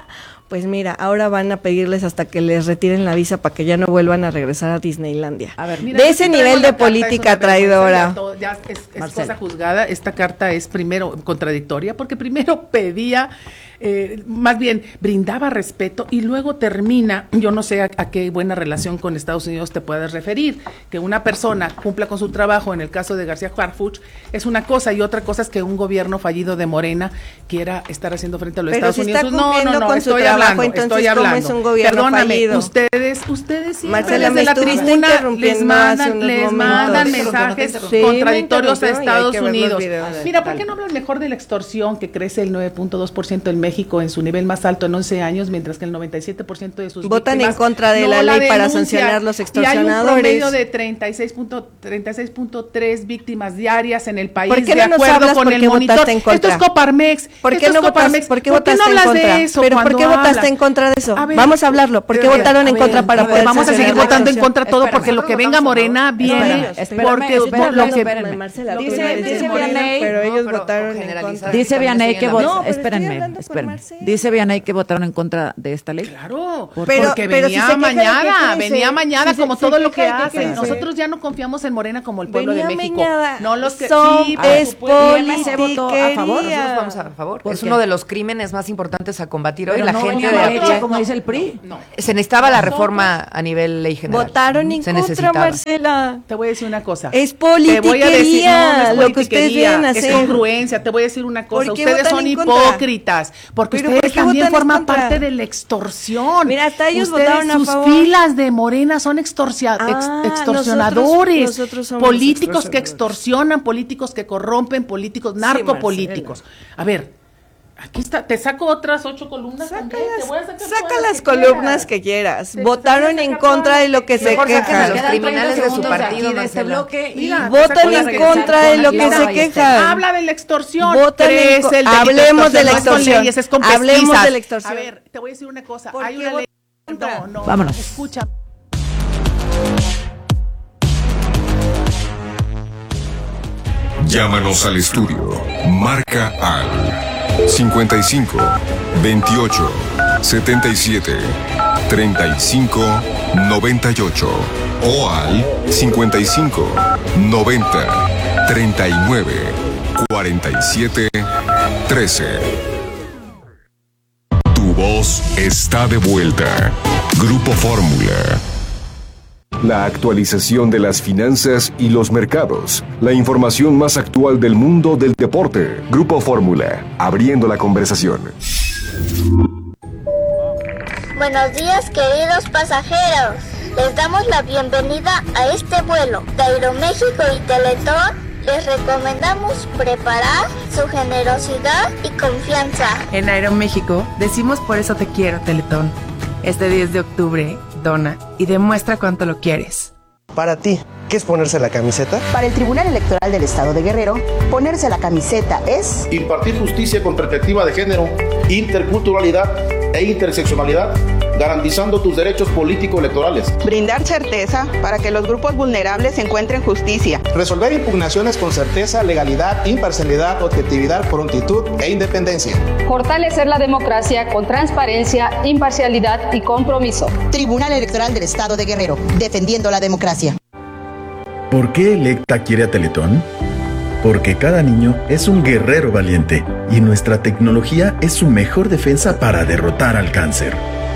Pues mira, ahora van a pedirles hasta que les retiren la visa para que ya no vuelvan a regresar a Disneylandia. A ver, mira, de ese nivel de política traidora. Ya es, es cosa juzgada. Esta carta es primero contradictoria porque primero pedía, eh, más bien brindaba respeto y luego termina, yo no sé a, a qué buena relación con Estados Unidos te puedes referir, que una persona cumpla con su trabajo, en el caso de García Harfuch, es una cosa y otra cosa es que un gobierno fallido de Morena quiera estar haciendo frente a los Pero Estados si Unidos. Está no, no, no, con estoy su trabajo, hablando, entonces, estoy hablando. ¿cómo es un gobierno Perdóname, fallido? ustedes, ustedes siempre Marcela, desde la tribuna les mandan, les mandan mensajes sí, contradictorios a Estados Unidos. Mira, ¿por qué no hablan mejor de la extorsión que crece el nueve punto dos por ciento en México en su nivel más alto en once años, mientras que el noventa y siete por ciento de sus votan víctimas en contra de no la ley la para sancionar los extorsionadores? Y hay un promedio de treinta y seis punto tres víctimas diarias en el país, ¿Por qué de no nos acuerdo hablas con por el qué monitor. votaste en contra? Esto es Coparmex. ¿Por qué no votaste, ¿por qué votaste no hablas en contra? de eso? Pero ¿por qué votaste hablas? en contra de eso? A ver, vamos a hablarlo. ¿Por qué a ver, votaron a en ver, contra para a ver, poder vamos a seguir sancionar la votando en extorsión? contra todo porque lo que venga Morena viene porque por lo que Marcela, Dice, dice, dice dice Vianey, Vianey, pero ellos no, pero votaron en contra. dice Vianey que No, votaron, pero estoy espérenme, hablando con espérenme. Marcela. Dice Vianey que votaron en contra de esta ley. Claro, ¿Por pero, porque pero venía si se queja de mañana, que crece, venía mañana si se- como se todo lo que queja de que hacen. crece. Nosotros ya no confiamos en Morena como el pueblo Venía de México. mañana, No los que son sí, es por supuesto. ¿Y el M C votó a favor? Nosotros vamos a favor. ¿Por Es qué? uno de los crímenes más importantes a combatir hoy. Pero La no gente venía de mal a hecha, pie- como dice el P R I. No. Se necesitaba la reforma a nivel ley general. Votaron en Se contra, necesitaba. Marcela. Te voy a decir una cosa. Es Te voy a decir, no, no politiquería, es lo que ustedes politiquería, vienen a es hacer. congruencia. Te voy a decir una cosa. ¿Por qué Ustedes votan son en contra? hipócritas, porque ¿Pero ustedes por qué también votan en forman contra? parte de la extorsión. Mira, hasta ellos ustedes, votaron a sus favor. filas de Morena son extorsia- Ah, ex- extorsionadores, nosotros- nosotros somos políticos que extorsionadores. extorsionan, políticos que corrompen, políticos narcopolíticos. A ver, aquí está, te saco otras ocho columnas. también, te voy a sacar Saca todas las que columnas quieras. que quieras. Te- Votaron te voy a en sacar contra todas de lo que se Mejor saquen a quejan. los criminales de su partido, de este Marcela. bloque y Mira, Votan te saco en las contra de lo que Laura se Ballester. quejan. Habla de la extorsión. Votan en Crece co- el delito hablemos de la no es con extorsión. leyes, es con Hablemos pesquisas. de la extorsión. A ver, te voy a decir una cosa. ¿Por Hay qué una votan ley. en contra? No, no. Vámonos. Escucha. Llámanos al estudio. Marca al cincuenta y cinco, veintiocho, setenta y siete, treinta y cinco, noventa y ocho o al cincuenta y cinco, noventa, treinta y nueve, cuarenta y siete, trece. Tu voz está de vuelta. Grupo Fórmula. La actualización de las finanzas y los mercados. La información más actual del mundo del deporte. Grupo Fórmula. Abriendo la conversación. Buenos días, queridos pasajeros. Les damos la bienvenida a este vuelo. De Aeroméxico y Teletón les recomendamos preparar su generosidad y confianza. En Aeroméxico decimos por eso te quiero, Teletón. Este diez de octubre, dona y demuestra cuánto lo quieres. Para ti, ¿qué es ponerse la camiseta? Para el Tribunal Electoral del Estado de Guerrero, ponerse la camiseta es impartir justicia con perspectiva de género, interculturalidad e interseccionalidad, garantizando tus derechos político-electorales. Brindar certeza para que los grupos vulnerables encuentren justicia. Resolver impugnaciones con certeza, legalidad, imparcialidad, objetividad, prontitud e independencia. Fortalecer la democracia con transparencia, imparcialidad y compromiso. Tribunal Electoral del Estado de Guerrero, defendiendo la democracia. ¿Por qué Electa quiere a Teletón? Porque cada niño es un guerrero valiente y nuestra tecnología es su mejor defensa para derrotar al cáncer.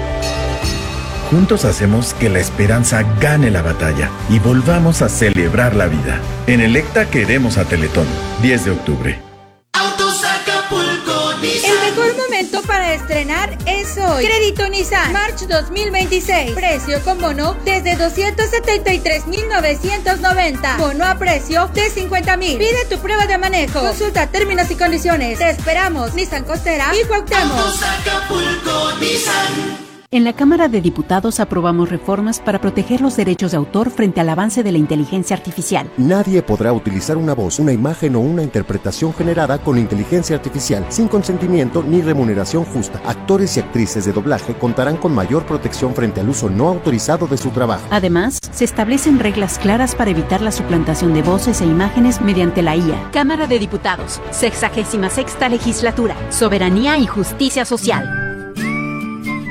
Juntos hacemos que la esperanza gane la batalla y volvamos a celebrar la vida. En Electa queremos a Teletón. diez de octubre. Autos Acapulco Nissan. El mejor momento para estrenar es hoy. Crédito Nissan March dos mil veintiséis. Precio con bono desde doscientos setenta y tres mil novecientos noventa. Bono a precio de cincuenta mil. Pide tu prueba de manejo. Consulta términos y condiciones. Te esperamos. Nissan Costera y Cuauhtémoc. Autos Acapulco Nissan. En la Cámara de Diputados aprobamos reformas para proteger los derechos de autor frente al avance de la inteligencia artificial. Nadie podrá utilizar una voz, una imagen o una interpretación generada con inteligencia artificial sin consentimiento ni remuneración justa. Actores y actrices de doblaje contarán con mayor protección frente al uso no autorizado de su trabajo. Además, se establecen reglas claras para evitar la suplantación de voces e imágenes mediante la I A. Cámara de Diputados, sexagésima sexta legislatura, soberanía y justicia social.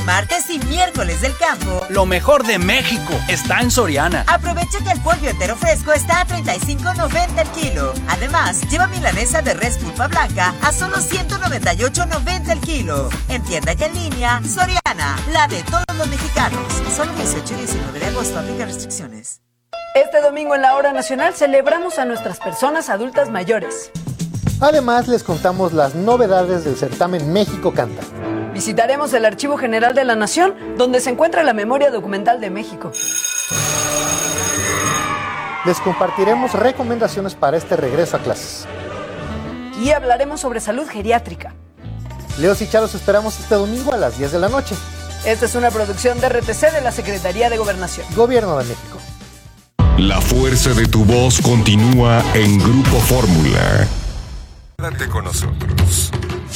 martes y miércoles del campo. Lo mejor de México está en Soriana. Aprovecha que el pollo entero fresco está a treinta y cinco noventa el kilo. Además, lleva milanesa de res pulpa blanca a solo ciento noventa y ocho noventa el kilo. En tienda y en línea, Soriana, la de todos los mexicanos. Solo dieciocho y diecinueve de agosto, aplica restricciones. Este domingo en la Hora Nacional celebramos a nuestras personas adultas mayores. Además, les contamos las novedades del certamen México Canta. Visitaremos el Archivo General de la Nación, donde se encuentra la memoria documental de México. Les compartiremos recomendaciones para este regreso a clases. Y hablaremos sobre salud geriátrica. Leos y Charos esperamos este domingo a las diez de la noche. Esta es una producción de R T C de la Secretaría de Gobernación. Gobierno de México. La fuerza de tu voz continúa en Grupo Fórmula. Quédate con nosotros.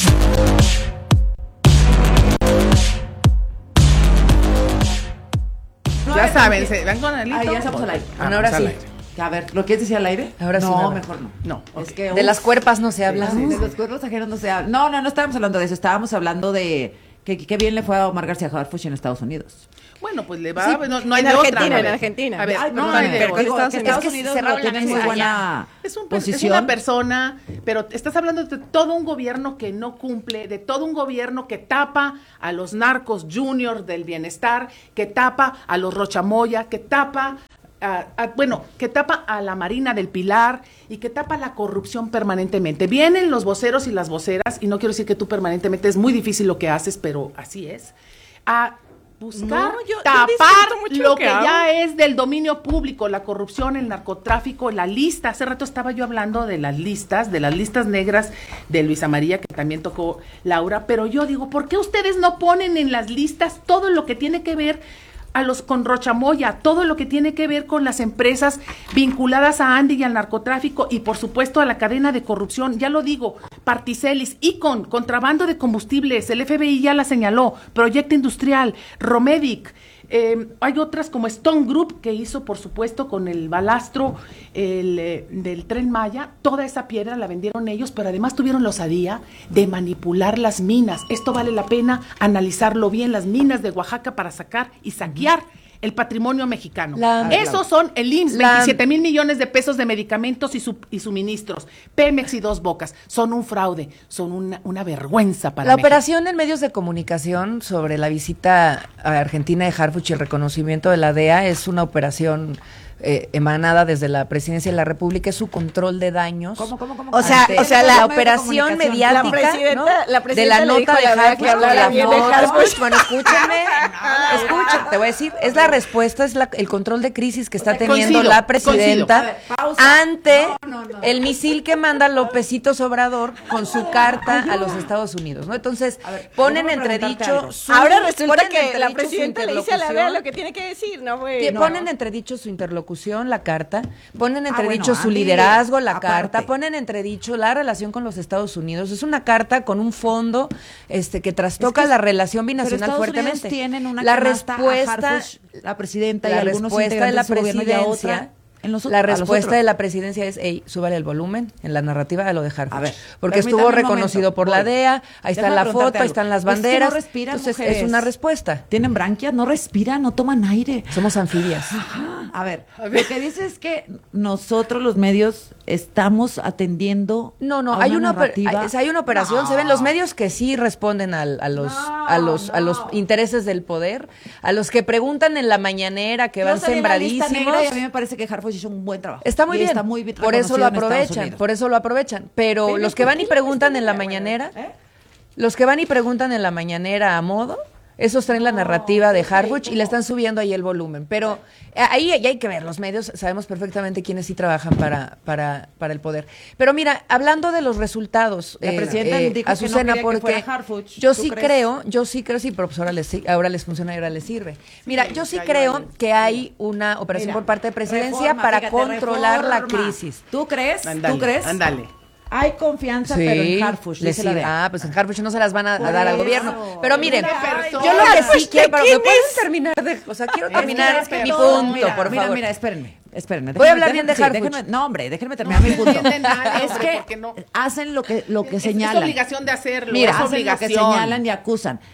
Ya saben, se van con Alito. Ah, ya estamos al aire. Ah, ahora sí. A ver, ¿lo quieres decir al aire? Ahora no, sí. No, mejor no. No. Es okay. que, de uf, las cuerpas no se habla. Sí, de los cuerpos ajenos no se habla. No, no, no estábamos hablando de eso. Estábamos hablando de que qué bien le fue a Omar García Harfuch en Estados Unidos. Bueno, pues le va, Sí, no, no hay en de Argentina, otra. en Argentina. A ver, Ay, no, no hay de pero otra. digo, Estados que Unidos. Estados Unidos cerraron lo tiene la muy mesa buena Es, un, posición. es una persona, pero estás hablando de todo un gobierno que no cumple, de todo un gobierno que tapa a los narcos juniors del bienestar, que tapa a los Rochamoya, que tapa, a, a, bueno, que tapa a la Marina del Pilar y que tapa la corrupción permanentemente. Vienen los voceros y las voceras, y no quiero decir que tú permanentemente, es muy difícil lo que haces, pero así es, a buscar No, yo- yo tapar disfruto mucho lo lo que, que hago. ya es del dominio público, la corrupción, el narcotráfico, la lista. Hace rato estaba yo hablando de las listas, de las listas negras de Luisa María, que también tocó Laura, pero yo digo, ¿por qué ustedes no ponen en las listas todo lo que tiene que ver a los con Rochamoya, todo lo que tiene que ver con las empresas vinculadas a Andy y al narcotráfico y por supuesto a la cadena de corrupción? Ya lo digo, Particelis, Icon, contrabando de combustibles, el F B I ya la señaló, Proyecto Industrial, Romedic, eh, hay otras como Stone Group, que hizo por supuesto con el balastro el, eh, del Tren Maya, toda esa piedra la vendieron ellos, pero además tuvieron la osadía de manipular las minas. Esto vale la pena analizarlo bien, las minas de Oaxaca para sacar y saquear el patrimonio mexicano. La- Esos son el I M S S, La- veintisiete mil millones de pesos de medicamentos y, su- y suministros, Pemex y Dos Bocas, son un fraude, son una, una vergüenza para La México. operación en medios de comunicación sobre la visita a Argentina de Harfuch y el reconocimiento de la D E A es una operación eh, emanada desde la Presidencia de la República, es su control de daños. ¿Cómo, cómo, cómo? O sea, ante o sea, la, la operación comunicación. mediática, La presidenta- ¿no? la de presidenta la le dijo nota a de la D E A Harfuch, que hablara con bien de la Harfuch. foto. Bueno, escúchenme, escucha, te voy a decir, es la respuesta, es la, el control de crisis que está teniendo Coincido, la coincido. presidenta A ver, pausa. ante No, no, no. el misil que manda Lópezito Obrador con su carta a los Estados Unidos, ¿no? Entonces, A ver, ponen déjame preguntarte entredicho algo. su, Ahora resulta ponen que la entredicho su presidenta le dice a la D E A interlocución. lo que tiene que decir, ¿no? Güey? Que No. ponen entredicho su interlocución, la carta, ponen entredicho bueno, su Andy, liderazgo, la aparte. carta, ponen entredicho la relación con los Estados Unidos. Es una carta con un fondo este que trastoca Es que- la relación Pero binacional Estados fuertemente. Unidos tienen una la canasta a respuesta, Harfuch, la presidenta y la algunos respuesta de la integrantes de su gobierno y a presidencia, otra en los, la a los respuesta otros. de la presidencia es, hey, súbale el volumen en la narrativa de lo de Harfuch. A ver, porque permítame estuvo un reconocido momento, por la voy. D E A, ahí está Déjame la preguntarte foto, ahí algo. están las Es que no banderas. respiran, Entonces, mujeres. es una respuesta. Tienen branquias, no respiran, no toman aire. Somos anfibias. Ajá. A ver, lo que dice es que nosotros los medios estamos atendiendo No, no, a hay una una, oper- narrativa. hay, hay una operación, No. se ven los medios que sí responden al- a los No, a los a los no. intereses del poder, a los que preguntan en la mañanera, que Yo van salí en la lista sembradísimos. negra y a mí me parece que Harfuch hizo un buen trabajo. Está muy Y bien. Está muy bien por eso lo reconocido en Estados aprovechan, Unidos. por eso lo aprovechan, pero Pero los que ¿por van qué y la preguntan lista en la negra, mañanera, güey? ¿Eh? los que van y preguntan en la mañanera a modo, esos traen la narrativa de Harfuch y le están subiendo ahí el volumen. Pero eh, ahí, ahí hay que ver, los medios sabemos perfectamente quiénes sí trabajan para, para, para el poder. Pero mira, hablando de los resultados, La presidenta dijo que no Azucena, quería que porque fuera Harfuch. yo ¿Tú sí crees? creo, yo sí creo, sí, pero pues ahora les, si- ahora les funciona y ahora les sirve. Mira, yo sí cayó creo ahí. que hay una operación Mira, por parte de presidencia reforma, para fíjate, controlar la reforma. crisis. ¿Tú crees? Ándale, ¿Tú crees? ándale. Hay confianza, pero en Harfuch, les dice la sirve. D E A. Ah, pues en Harfuch no se las van a, a Por dar al eso. gobierno. Pero miren, Una persona. yo lo que sí Pues, quiero, pero ¿quién ¿me pueden es? terminar de, o sea, quiero Es que terminar es que mi todo, punto, mira, por mira, favor. Mira, espérenme, espérenme. Voy a hablar Déjenme- bien de sí, Harfuch. déjenme- No, hombre, déjenme terminar mi punto. entienden nada, Es hombre, que ¿por qué no? hacen lo que, lo que Es- señalan. Es obligación de hacerlo, Mira, es hacen lo que obligación. señalan y acusan.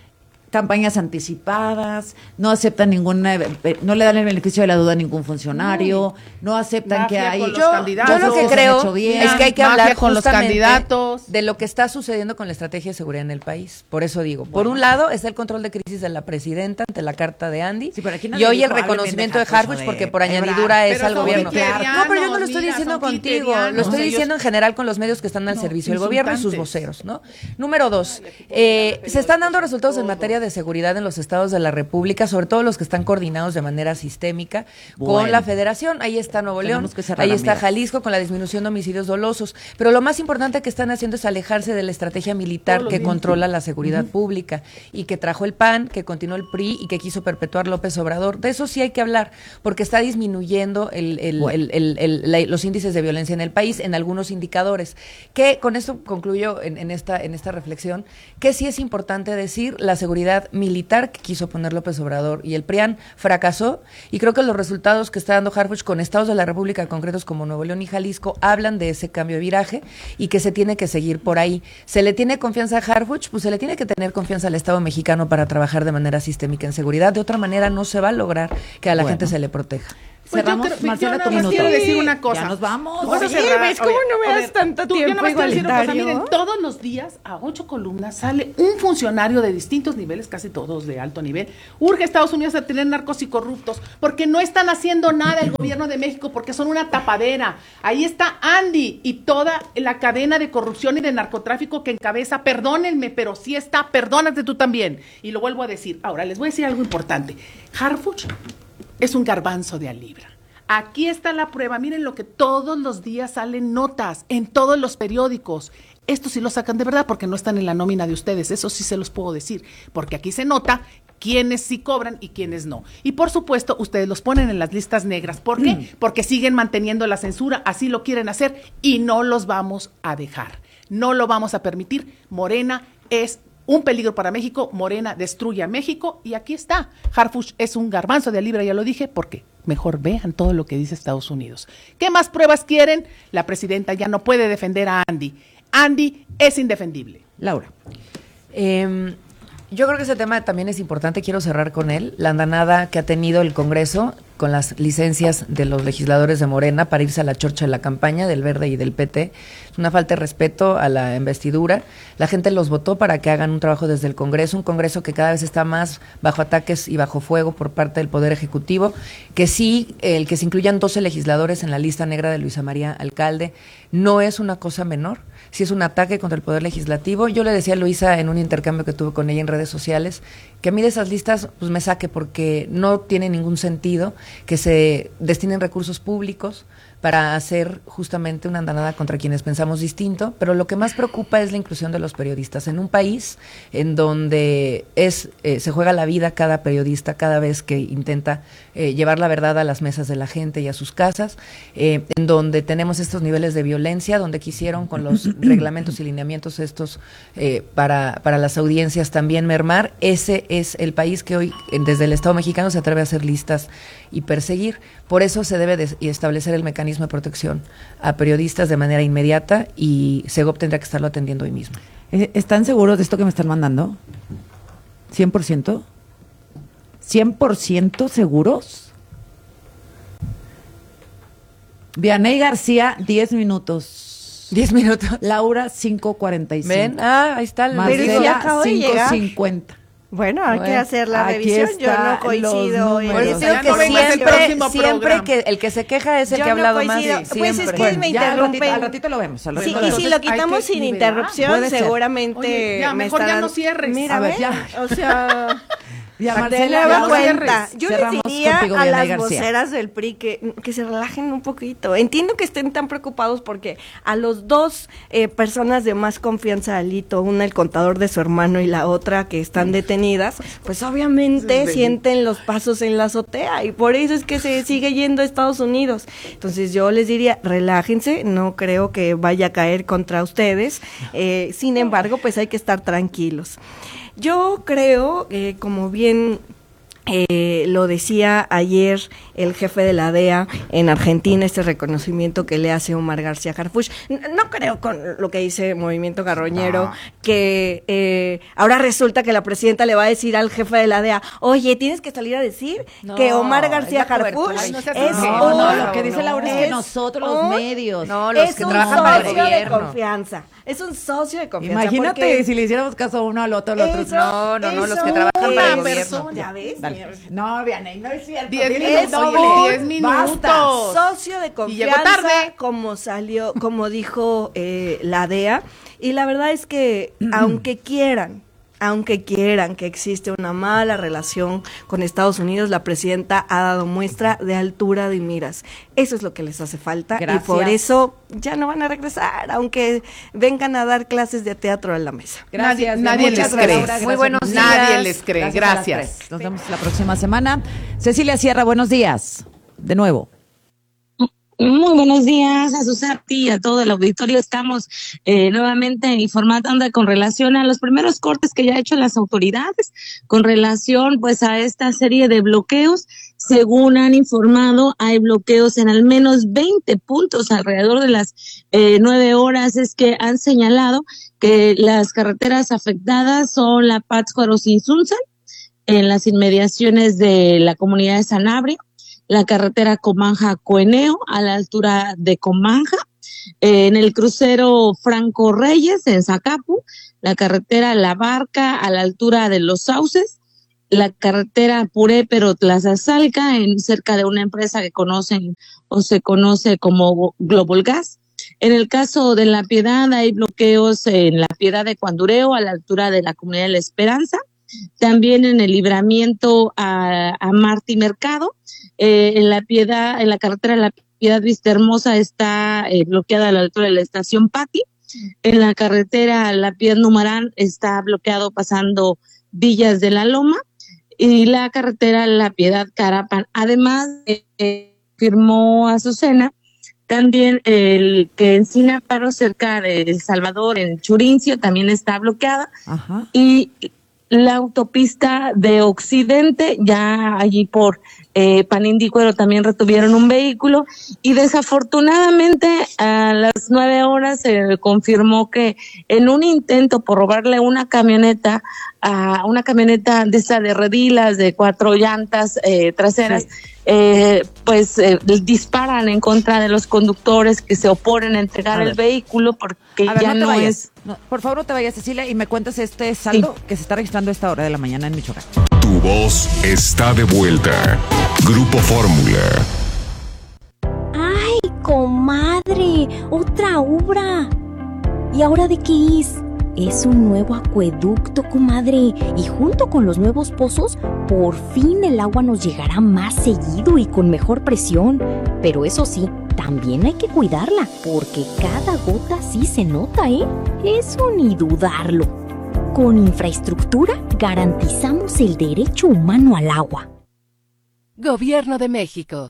campañas anticipadas, no aceptan ninguna, no le dan el beneficio de la duda a ningún funcionario, no, no aceptan Mafia que hay... con los Yo, candidatos, yo lo que creo es que hay que hablar con los candidatos, de lo que está sucediendo con la estrategia de seguridad en el país. Por eso digo, bueno. Por un lado está el control de crisis de la presidenta ante la carta de Andy, sí, y hoy el reconocimiento de Harfuch, porque por añadidura es al gobierno. No, pero yo no lo estoy mira, diciendo contigo, lo estoy diciendo en general con los medios que están al no, servicio del gobierno y sus voceros, ¿no? Número dos, eh, se están dando resultados en materia de seguridad en los estados de la República, sobre todo los que están coordinados de manera sistémica bueno. con la Federación. Ahí está Nuevo León, ahí está Jalisco con la disminución de homicidios dolosos. Pero lo más importante que están haciendo es alejarse de la estrategia militar que controla la seguridad uh-huh. pública y que trajo el P A N, que continuó el P R I y que quiso perpetuar López Obrador. De eso sí hay que hablar, porque está disminuyendo el, el, bueno. el, el, el, el, la, los índices de violencia en el país en algunos indicadores. Que con esto concluyo en, en esta en esta reflexión, que sí es importante decir, la seguridad militar que quiso poner López Obrador y el P R I A N fracasó, y creo que los resultados que está dando Harfuch con estados de la República concretos como Nuevo León y Jalisco hablan de ese cambio de viraje y que se tiene que seguir por ahí. ¿Se le tiene confianza a Harfuch? Pues se le tiene que tener confianza al Estado mexicano para trabajar de manera sistémica en seguridad. De otra manera no se va a lograr que a la bueno. gente se le proteja. Pues Cerramos, yo creo, Marcela, yo tu minuto. quiero decir una cosa. Ya nos vamos. Vas a Oye, cerrar. ¿ves cómo no me Oye, das tanto tú, tiempo yo no me estoy diciendo cosa. igualitario? Miren, todos los días a ocho columnas sale un funcionario de distintos niveles, casi todos de alto nivel. Urge a Estados Unidos a tener narcos y corruptos porque no están haciendo nada el gobierno de México, porque son una tapadera. Ahí está Andy y toda la cadena de corrupción y de narcotráfico que encabeza. Perdónenme, pero sí está. Perdónate tú también. Y lo vuelvo a decir. Ahora, les voy a decir algo importante. Harfuch es un garbanzo de a libra. Aquí está la prueba, miren lo que todos los días salen notas en todos los periódicos. Esto sí lo sacan de verdad porque no están en la nómina de ustedes, eso sí se los puedo decir, porque aquí se nota quiénes sí cobran y quiénes no. Y por supuesto, ustedes los ponen en las listas negras. ¿Por qué? Mm. Porque siguen manteniendo la censura, así lo quieren hacer y no los vamos a dejar. No lo vamos a permitir. Morena es un peligro para México, Morena destruye a México y aquí está. Harfuch es un garbanzo de a libra, ya lo dije, ¿por qué? Mejor vean todo lo que dice Estados Unidos. ¿Qué más pruebas quieren? La presidenta ya no puede defender a Andy. Andy es indefendible. Laura. Eh, yo creo que ese tema también es importante, quiero cerrar con él. La andanada que ha tenido el Congreso con las licencias de los legisladores de Morena para irse a la chorcha de la campaña del Verde y del P T. Es una falta de respeto a la investidura. La gente los votó para que hagan un trabajo desde el Congreso, un Congreso que cada vez está más bajo ataques y bajo fuego por parte del Poder Ejecutivo, que sí, el que se incluyan doce legisladores en la lista negra de Luisa María Alcalde no es una cosa menor, sí es un ataque contra el Poder Legislativo. Yo le decía a Luisa en un intercambio que tuve con ella en redes sociales, que a mí de esas listas pues me saque porque no tiene ningún sentido que se destinen recursos públicos para hacer justamente una andanada contra quienes pensamos distinto, pero lo que más preocupa es la inclusión de los periodistas en un país en donde es eh, se juega la vida cada periodista cada vez que intenta eh, llevar la verdad a las mesas de la gente y a sus casas, eh, en donde tenemos estos niveles de violencia, donde quisieron con los reglamentos y lineamientos estos eh, para, para las audiencias también mermar. Ese es el país que hoy desde el Estado mexicano se atreve a hacer listas y perseguir. Por eso se debe de establecer el mecanismo de protección a periodistas de manera inmediata y Segov tendrá que estarlo atendiendo hoy mismo. ¿Están seguros de esto que me están mandando? ¿cien por ciento? ¿cien por ciento seguros? Vianey García, diez minutos. diez minutos. Laura, cinco cuarenta y cinco. Ven, ah, ahí está el Marcela, cinco cincuenta. Bueno, hay bueno, que hacer la revisión. Yo no coincido en Por eso digo que no siempre, siempre que el que se queja es el Yo que ha hablado no más. Siempre. Pues es que bueno, me interrumpen. Al ratito, al ratito lo vemos. Al ratito sí, lo vemos. Y si lo quitamos sin interrupción, seguramente. Oye, ya, me mejor estarán... ya no cierres. Mira, a ver, ya. O sea. Ya, Marcela, ya cuenta. Yo les diría a las García. voceras del P R I que, que se relajen un poquito. Entiendo que estén tan preocupados porque a los dos eh, personas de más confianza al Lito, una el contador de su hermano y la otra que están detenidas, pues obviamente sienten los pasos en la azotea y por eso es que se sigue yendo a Estados Unidos. Entonces yo les diría, relájense, no creo que vaya a caer contra ustedes. Eh, sin embargo, pues hay que estar tranquilos. Yo creo, eh, como bien Eh, lo decía ayer el jefe de la D E A en Argentina, este reconocimiento que le hace Omar García Harfuch. No, no creo con lo que dice Movimiento Carroñero, no. que eh, ahora resulta que la presidenta le va a decir al jefe de la D E A, oye, tienes que salir a decir no, que Omar García Harfuch es, no, es no, no, no, lo que dice Laura es, es que nosotros los un, medios, no, los es que un trabajan para el gobierno. De confianza. Es un socio de confianza. Imagínate si le hiciéramos caso uno al otro, al otro. Eso, no, no, no, los que trabajan para el gobierno. ¿Ya ves? Dale. No, Vianey, no es cierto. Diez minutos. Diez minutos. Basta. Socio de confianza. Y llegó tarde. Como salió, como dijo eh, la D E A. Y la verdad es que, aunque quieran, aunque quieran que existe una mala relación con Estados Unidos, la presidenta ha dado muestra de altura de miras. Eso es lo que les hace falta. Gracias. Y por eso ya no van a regresar, aunque vengan a dar clases de teatro a la mesa. Gracias. Nadie, nadie les cree. Gracias. Muy buenos días. Nadie les cree. Gracias. Gracias. Nos vemos la próxima semana. Cecilia Sierra, buenos días. De nuevo. Muy buenos días a Susati y a todo el auditorio. Estamos eh, nuevamente informando con relación a los primeros cortes que ya han hecho las autoridades con relación pues a esta serie de bloqueos. Según han informado, hay bloqueos en al menos veinte puntos alrededor de las eh, nueve horas. Es que han señalado que las carreteras afectadas son la Pátzcuaro-Sinsunzan, en las inmediaciones de la comunidad de Sanabria, la carretera Comanja-Coeneo a la altura de Comanja, eh, en el crucero Franco Reyes en Zacapu, la carretera La Barca a la altura de Los Sauces, la carretera Puré-Pero-Tlazazalca en cerca de una empresa que conocen o se conoce como Global Gas. En el caso de La Piedad hay bloqueos en La Piedad de Cuandureo a la altura de la comunidad de La Esperanza, también en el libramiento a, a Martí Mercado. Eh, en la Piedad, en la carretera de La Piedad Vista Hermosa está eh, bloqueada a la altura de la estación Pati. En la carretera La Piedad Numarán está bloqueado pasando Villas de la Loma, y la carretera La Piedad Carapan. Además, eh, firmó Azucena también el que en Sinaparo, cerca de El Salvador, en Churincio, también está bloqueada. Ajá. Y la autopista de Occidente, ya allí por eh, Panindícuaro también retuvieron un vehículo, y desafortunadamente a las nueve horas se eh, confirmó que en un intento por robarle una camioneta, a una camioneta de esa de redilas de cuatro llantas eh, traseras, sí. Eh, pues eh, disparan en contra de los conductores que se oponen a entregar a el ver. vehículo porque ver, ya no, no es... No, por favor, no te vayas, Cecilia, y me cuentas este saldo sí. que se está registrando a esta hora de la mañana en Michoacán. Tu voz está de vuelta. Grupo Fórmula. ¡Ay, comadre! ¡Otra obra! ¿Y ahora de qué es? Es un nuevo acueducto, comadre, y junto con los nuevos pozos, por fin el agua nos llegará más seguido y con mejor presión. Pero eso sí, también hay que cuidarla, porque cada gota sí se nota, ¿eh? Eso ni dudarlo. Con infraestructura garantizamos el derecho humano al agua. Gobierno de México.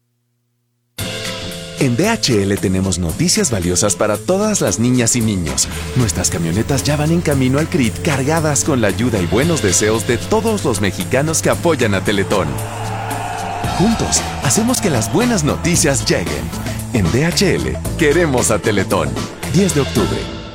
En D H L tenemos noticias valiosas para todas las niñas y niños. Nuestras camionetas ya van en camino al C R I T cargadas con la ayuda y buenos deseos de todos los mexicanos que apoyan a Teletón. Juntos, hacemos que las buenas noticias lleguen. En D H L, queremos a Teletón. diez de octubre.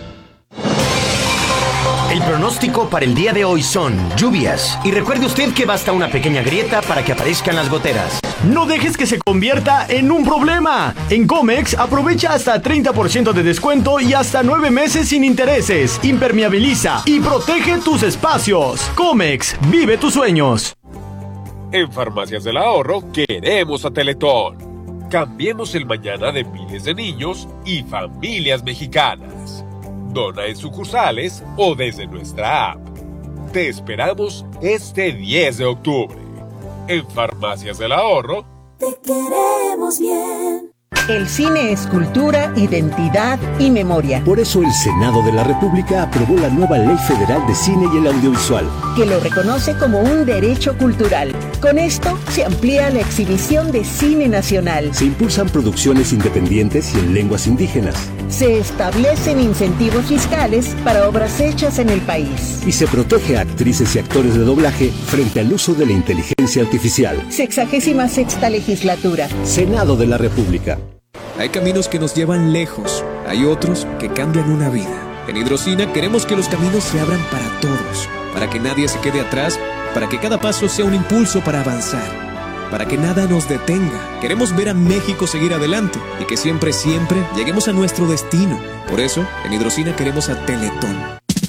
El pronóstico para el día de hoy son lluvias. Y recuerde usted que basta una pequeña grieta para que aparezcan las goteras. No dejes que se convierta en un problema. En Comex aprovecha hasta treinta por ciento de descuento y hasta nueve meses sin intereses. Impermeabiliza y protege tus espacios. Comex, vive tus sueños. En Farmacias del Ahorro queremos a Teletón. Cambiemos el mañana de miles de niños y familias mexicanas. Dona en sucursales o desde nuestra app. Te esperamos este diez de octubre. En Farmacias del Ahorro. Te queremos bien. El cine es cultura, identidad y memoria. Por eso el Senado de la República aprobó la nueva Ley Federal de Cine y el Audiovisual, que lo reconoce como un derecho cultural. Con esto se amplía la exhibición de cine nacional. Se impulsan producciones independientes y en lenguas indígenas. Se establecen incentivos fiscales para obras hechas en el país. Y se protege a actrices y actores de doblaje frente al uso de la inteligencia artificial. Sexagésima sexta legislatura. Senado de la República. Hay caminos que nos llevan lejos, hay otros que cambian una vida. En Hidrocina queremos que los caminos se abran para todos, para que nadie se quede atrás, para que cada paso sea un impulso para avanzar, para que nada nos detenga. Queremos ver a México seguir adelante y que siempre, siempre lleguemos a nuestro destino. Por eso, en Hidrocina queremos a Teletón.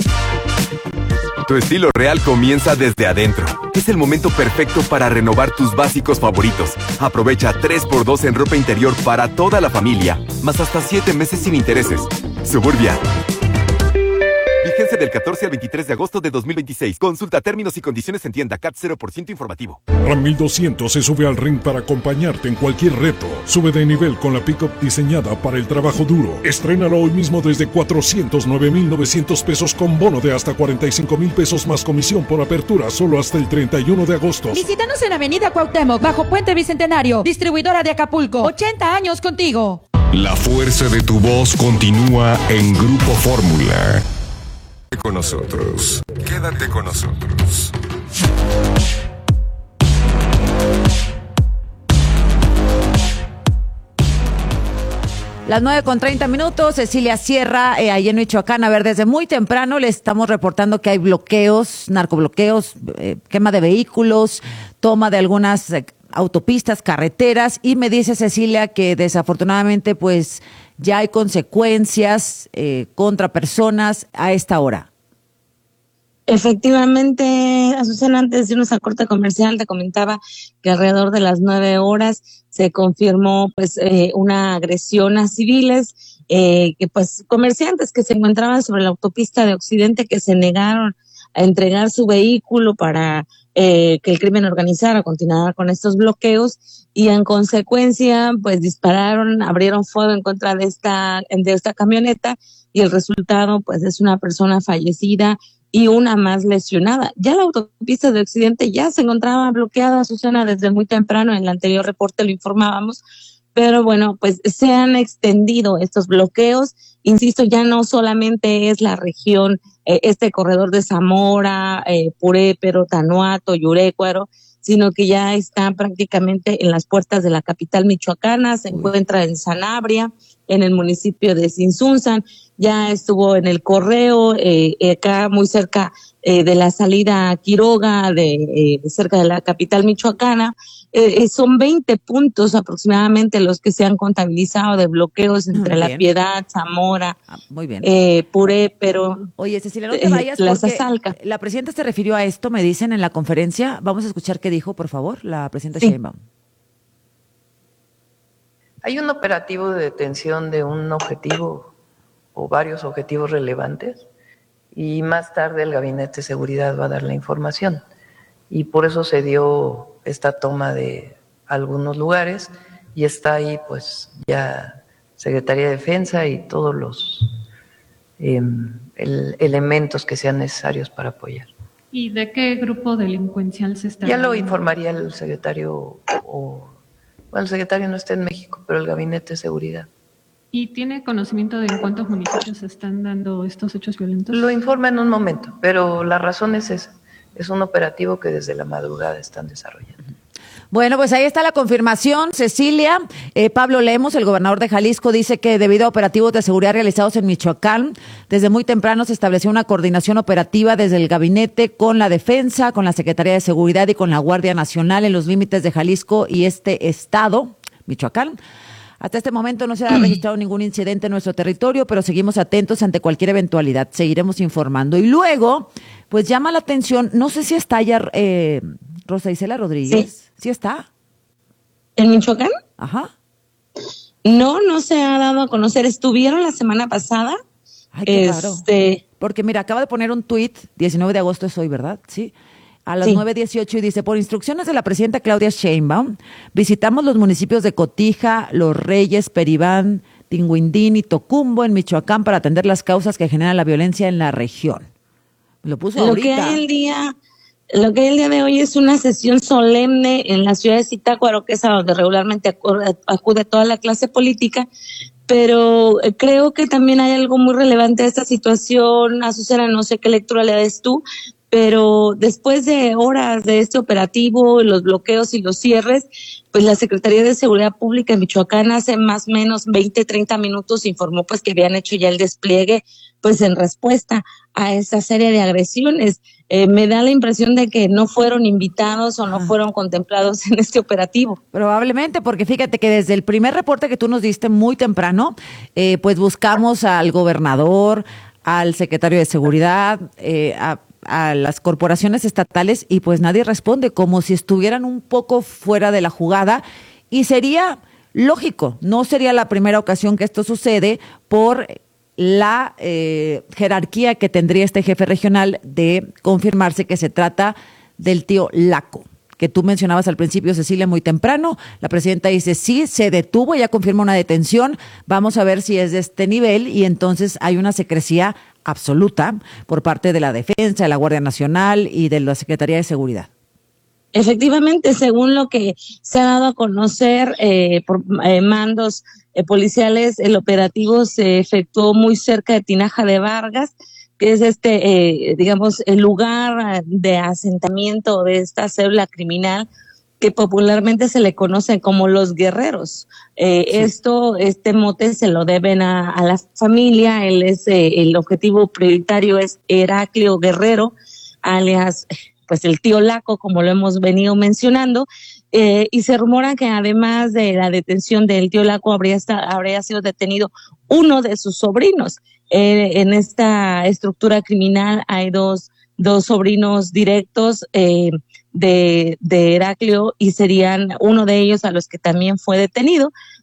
Tu estilo real comienza desde adentro. Es el momento perfecto para renovar tus básicos favoritos. Aprovecha tres por dos en ropa interior para toda la familia, más hasta siete meses sin intereses. Suburbia. Vigencia del catorce al veintitrés de agosto de dos mil veintiséis. Consulta términos y condiciones en tienda. C A T cero por ciento informativo. Ram mil doscientos se sube al ring para acompañarte en cualquier reto. Sube de nivel con la pick-up diseñada para el trabajo duro. Estrénalo hoy mismo desde cuatrocientos nueve mil novecientos pesos con bono de hasta cuarenta y cinco mil pesos más comisión por apertura solo hasta el treinta y uno de agosto. Visítanos en Avenida Cuauhtémoc, bajo Puente Bicentenario. Distribuidora de Acapulco. ochenta años contigo. La fuerza de tu voz continúa en Grupo Fórmula. Con nosotros. Quédate con nosotros. Las nueve con treinta minutos, Cecilia Sierra, eh, ahí en Michoacán. A ver, desde muy temprano le estamos reportando que hay bloqueos, narcobloqueos, eh, quema de vehículos, toma de algunas eh, autopistas, carreteras, y me dice Cecilia que desafortunadamente pues ya hay consecuencias eh, contra personas a esta hora. Efectivamente, Azucena, antes de irnos a corte comercial, te comentaba que alrededor de las nueve horas se confirmó pues eh, una agresión a civiles, eh, que pues comerciantes que se encontraban sobre la autopista de Occidente que se negaron a entregar su vehículo para eh, que el crimen organizado continuara con estos bloqueos, y en consecuencia pues dispararon, abrieron fuego en contra de esta, de esta camioneta, y el resultado pues es una persona fallecida y una más lesionada. Ya la autopista de Occidente ya se encontraba bloqueada, Susana, desde muy temprano. En el anterior reporte lo informábamos, pero bueno, pues se han extendido estos bloqueos. Insisto, ya no solamente es la región, eh, este corredor de Zamora, eh, Purépero, Tanuato, Yurécuaro, sino que ya está prácticamente en las puertas de la capital michoacana, se encuentra en Sanabria, en el municipio de Sinsunzan, ya estuvo en el Correo, eh, acá muy cerca eh, de la salida a Quiroga, de, eh, cerca de la capital michoacana. Eh, son veinte puntos aproximadamente los que se han contabilizado de bloqueos entre Muy La bien. Piedad, Zamora, Ah, muy bien. eh, Purépero. Oye, Cecilia, no te eh, vayas la porque Zazalca. la presidenta se refirió a esto, me dicen en la conferencia. Vamos a escuchar qué dijo, por favor, la presidenta Sí. Sheinbaum. Hay un operativo de detención de un objetivo o varios objetivos relevantes, y más tarde el Gabinete de Seguridad va a dar la información, y por eso se dio esta toma de algunos lugares, y está ahí pues ya Secretaría de Defensa y todos los eh, el, elementos que sean necesarios para apoyar. ¿Y de qué grupo delincuencial se está Ya lo hablando? informaría el secretario, o bueno, el secretario no está en México, pero el Gabinete de Seguridad. ¿Y tiene conocimiento de en cuántos municipios se están dando estos hechos violentos? Lo informa en un momento, pero la razón es esa. Es un operativo que desde la madrugada están desarrollando. Bueno, pues ahí está la confirmación, Cecilia. Eh, Pablo Lemos, el gobernador de Jalisco, dice que debido a operativos de seguridad realizados en Michoacán, desde muy temprano se estableció una coordinación operativa desde el gabinete con la defensa, con la Secretaría de Seguridad y con la Guardia Nacional en los límites de Jalisco y este estado, Michoacán. Hasta este momento no se ha registrado ningún incidente en nuestro territorio, pero seguimos atentos ante cualquier eventualidad. Seguiremos informando. Y luego, pues llama la atención, no sé si está ya eh, Rosa Isela Rodríguez. Sí. ¿Sí está? ¿En Michoacán? Ajá. No, no se ha dado a conocer. ¿Estuvieron la semana pasada? Ay, qué Este, raro. Porque mira, acaba de poner un tuit, diecinueve de agosto es hoy, ¿verdad? Sí. a las Sí. nueve dieciocho y dice, por instrucciones de la presidenta Claudia Sheinbaum, visitamos los municipios de Cotija, Los Reyes, Peribán, Tinguindín y Tocumbo en Michoacán para atender las causas que generan la violencia en la región. Lo puso Lo ahorita. que hay el día, lo que hay el día de hoy es una sesión solemne en la ciudad de Zitácuaro, que es a donde regularmente acude, acude toda la clase política, pero creo que también hay algo muy relevante de esta situación. Azucena, no sé qué lectura le des tú, pero después de horas de este operativo, los bloqueos y los cierres, pues la Secretaría de Seguridad Pública en Michoacán hace más o menos veinte, treinta minutos informó pues que habían hecho ya el despliegue pues en respuesta a esta serie de agresiones. Eh, me da la impresión de que no fueron invitados o no fueron contemplados en este operativo. Probablemente, porque fíjate que desde el primer reporte que tú nos diste muy temprano, eh, pues buscamos al gobernador, al secretario de Seguridad, eh, a, a las corporaciones estatales y pues nadie responde, como si estuvieran un poco fuera de la jugada, y sería lógico, no sería la primera ocasión que esto sucede por la eh, jerarquía que tendría este jefe regional de confirmarse que se trata del tío Laco, que tú mencionabas al principio, Cecilia, muy temprano. La presidenta dice, sí, se detuvo, ya confirma una detención, vamos a ver si es de este nivel, y entonces hay una secrecía absoluta por parte de la Defensa, de la Guardia Nacional y de la Secretaría de Seguridad. Efectivamente, según lo que se ha dado a conocer eh, por eh, mandos eh, policiales, el operativo se efectuó muy cerca de Tinaja de Vargas, que es este, eh, digamos, el lugar de asentamiento de esta célula criminal que popularmente se le conoce como los guerreros. Eh, sí. Esto, este mote se lo deben a, a la familia. Él es, eh, el objetivo prioritario es Heraclio Guerrero, alias pues el tío Laco, como lo hemos venido mencionando, eh, y se rumora que además de la detención del tío Laco habría, esta, habría sido detenido uno de sus sobrinos. Eh, en esta estructura criminal hay dos, dos sobrinos directos eh, de, de Heraclio, y serían uno de ellos a los que también fue detenido.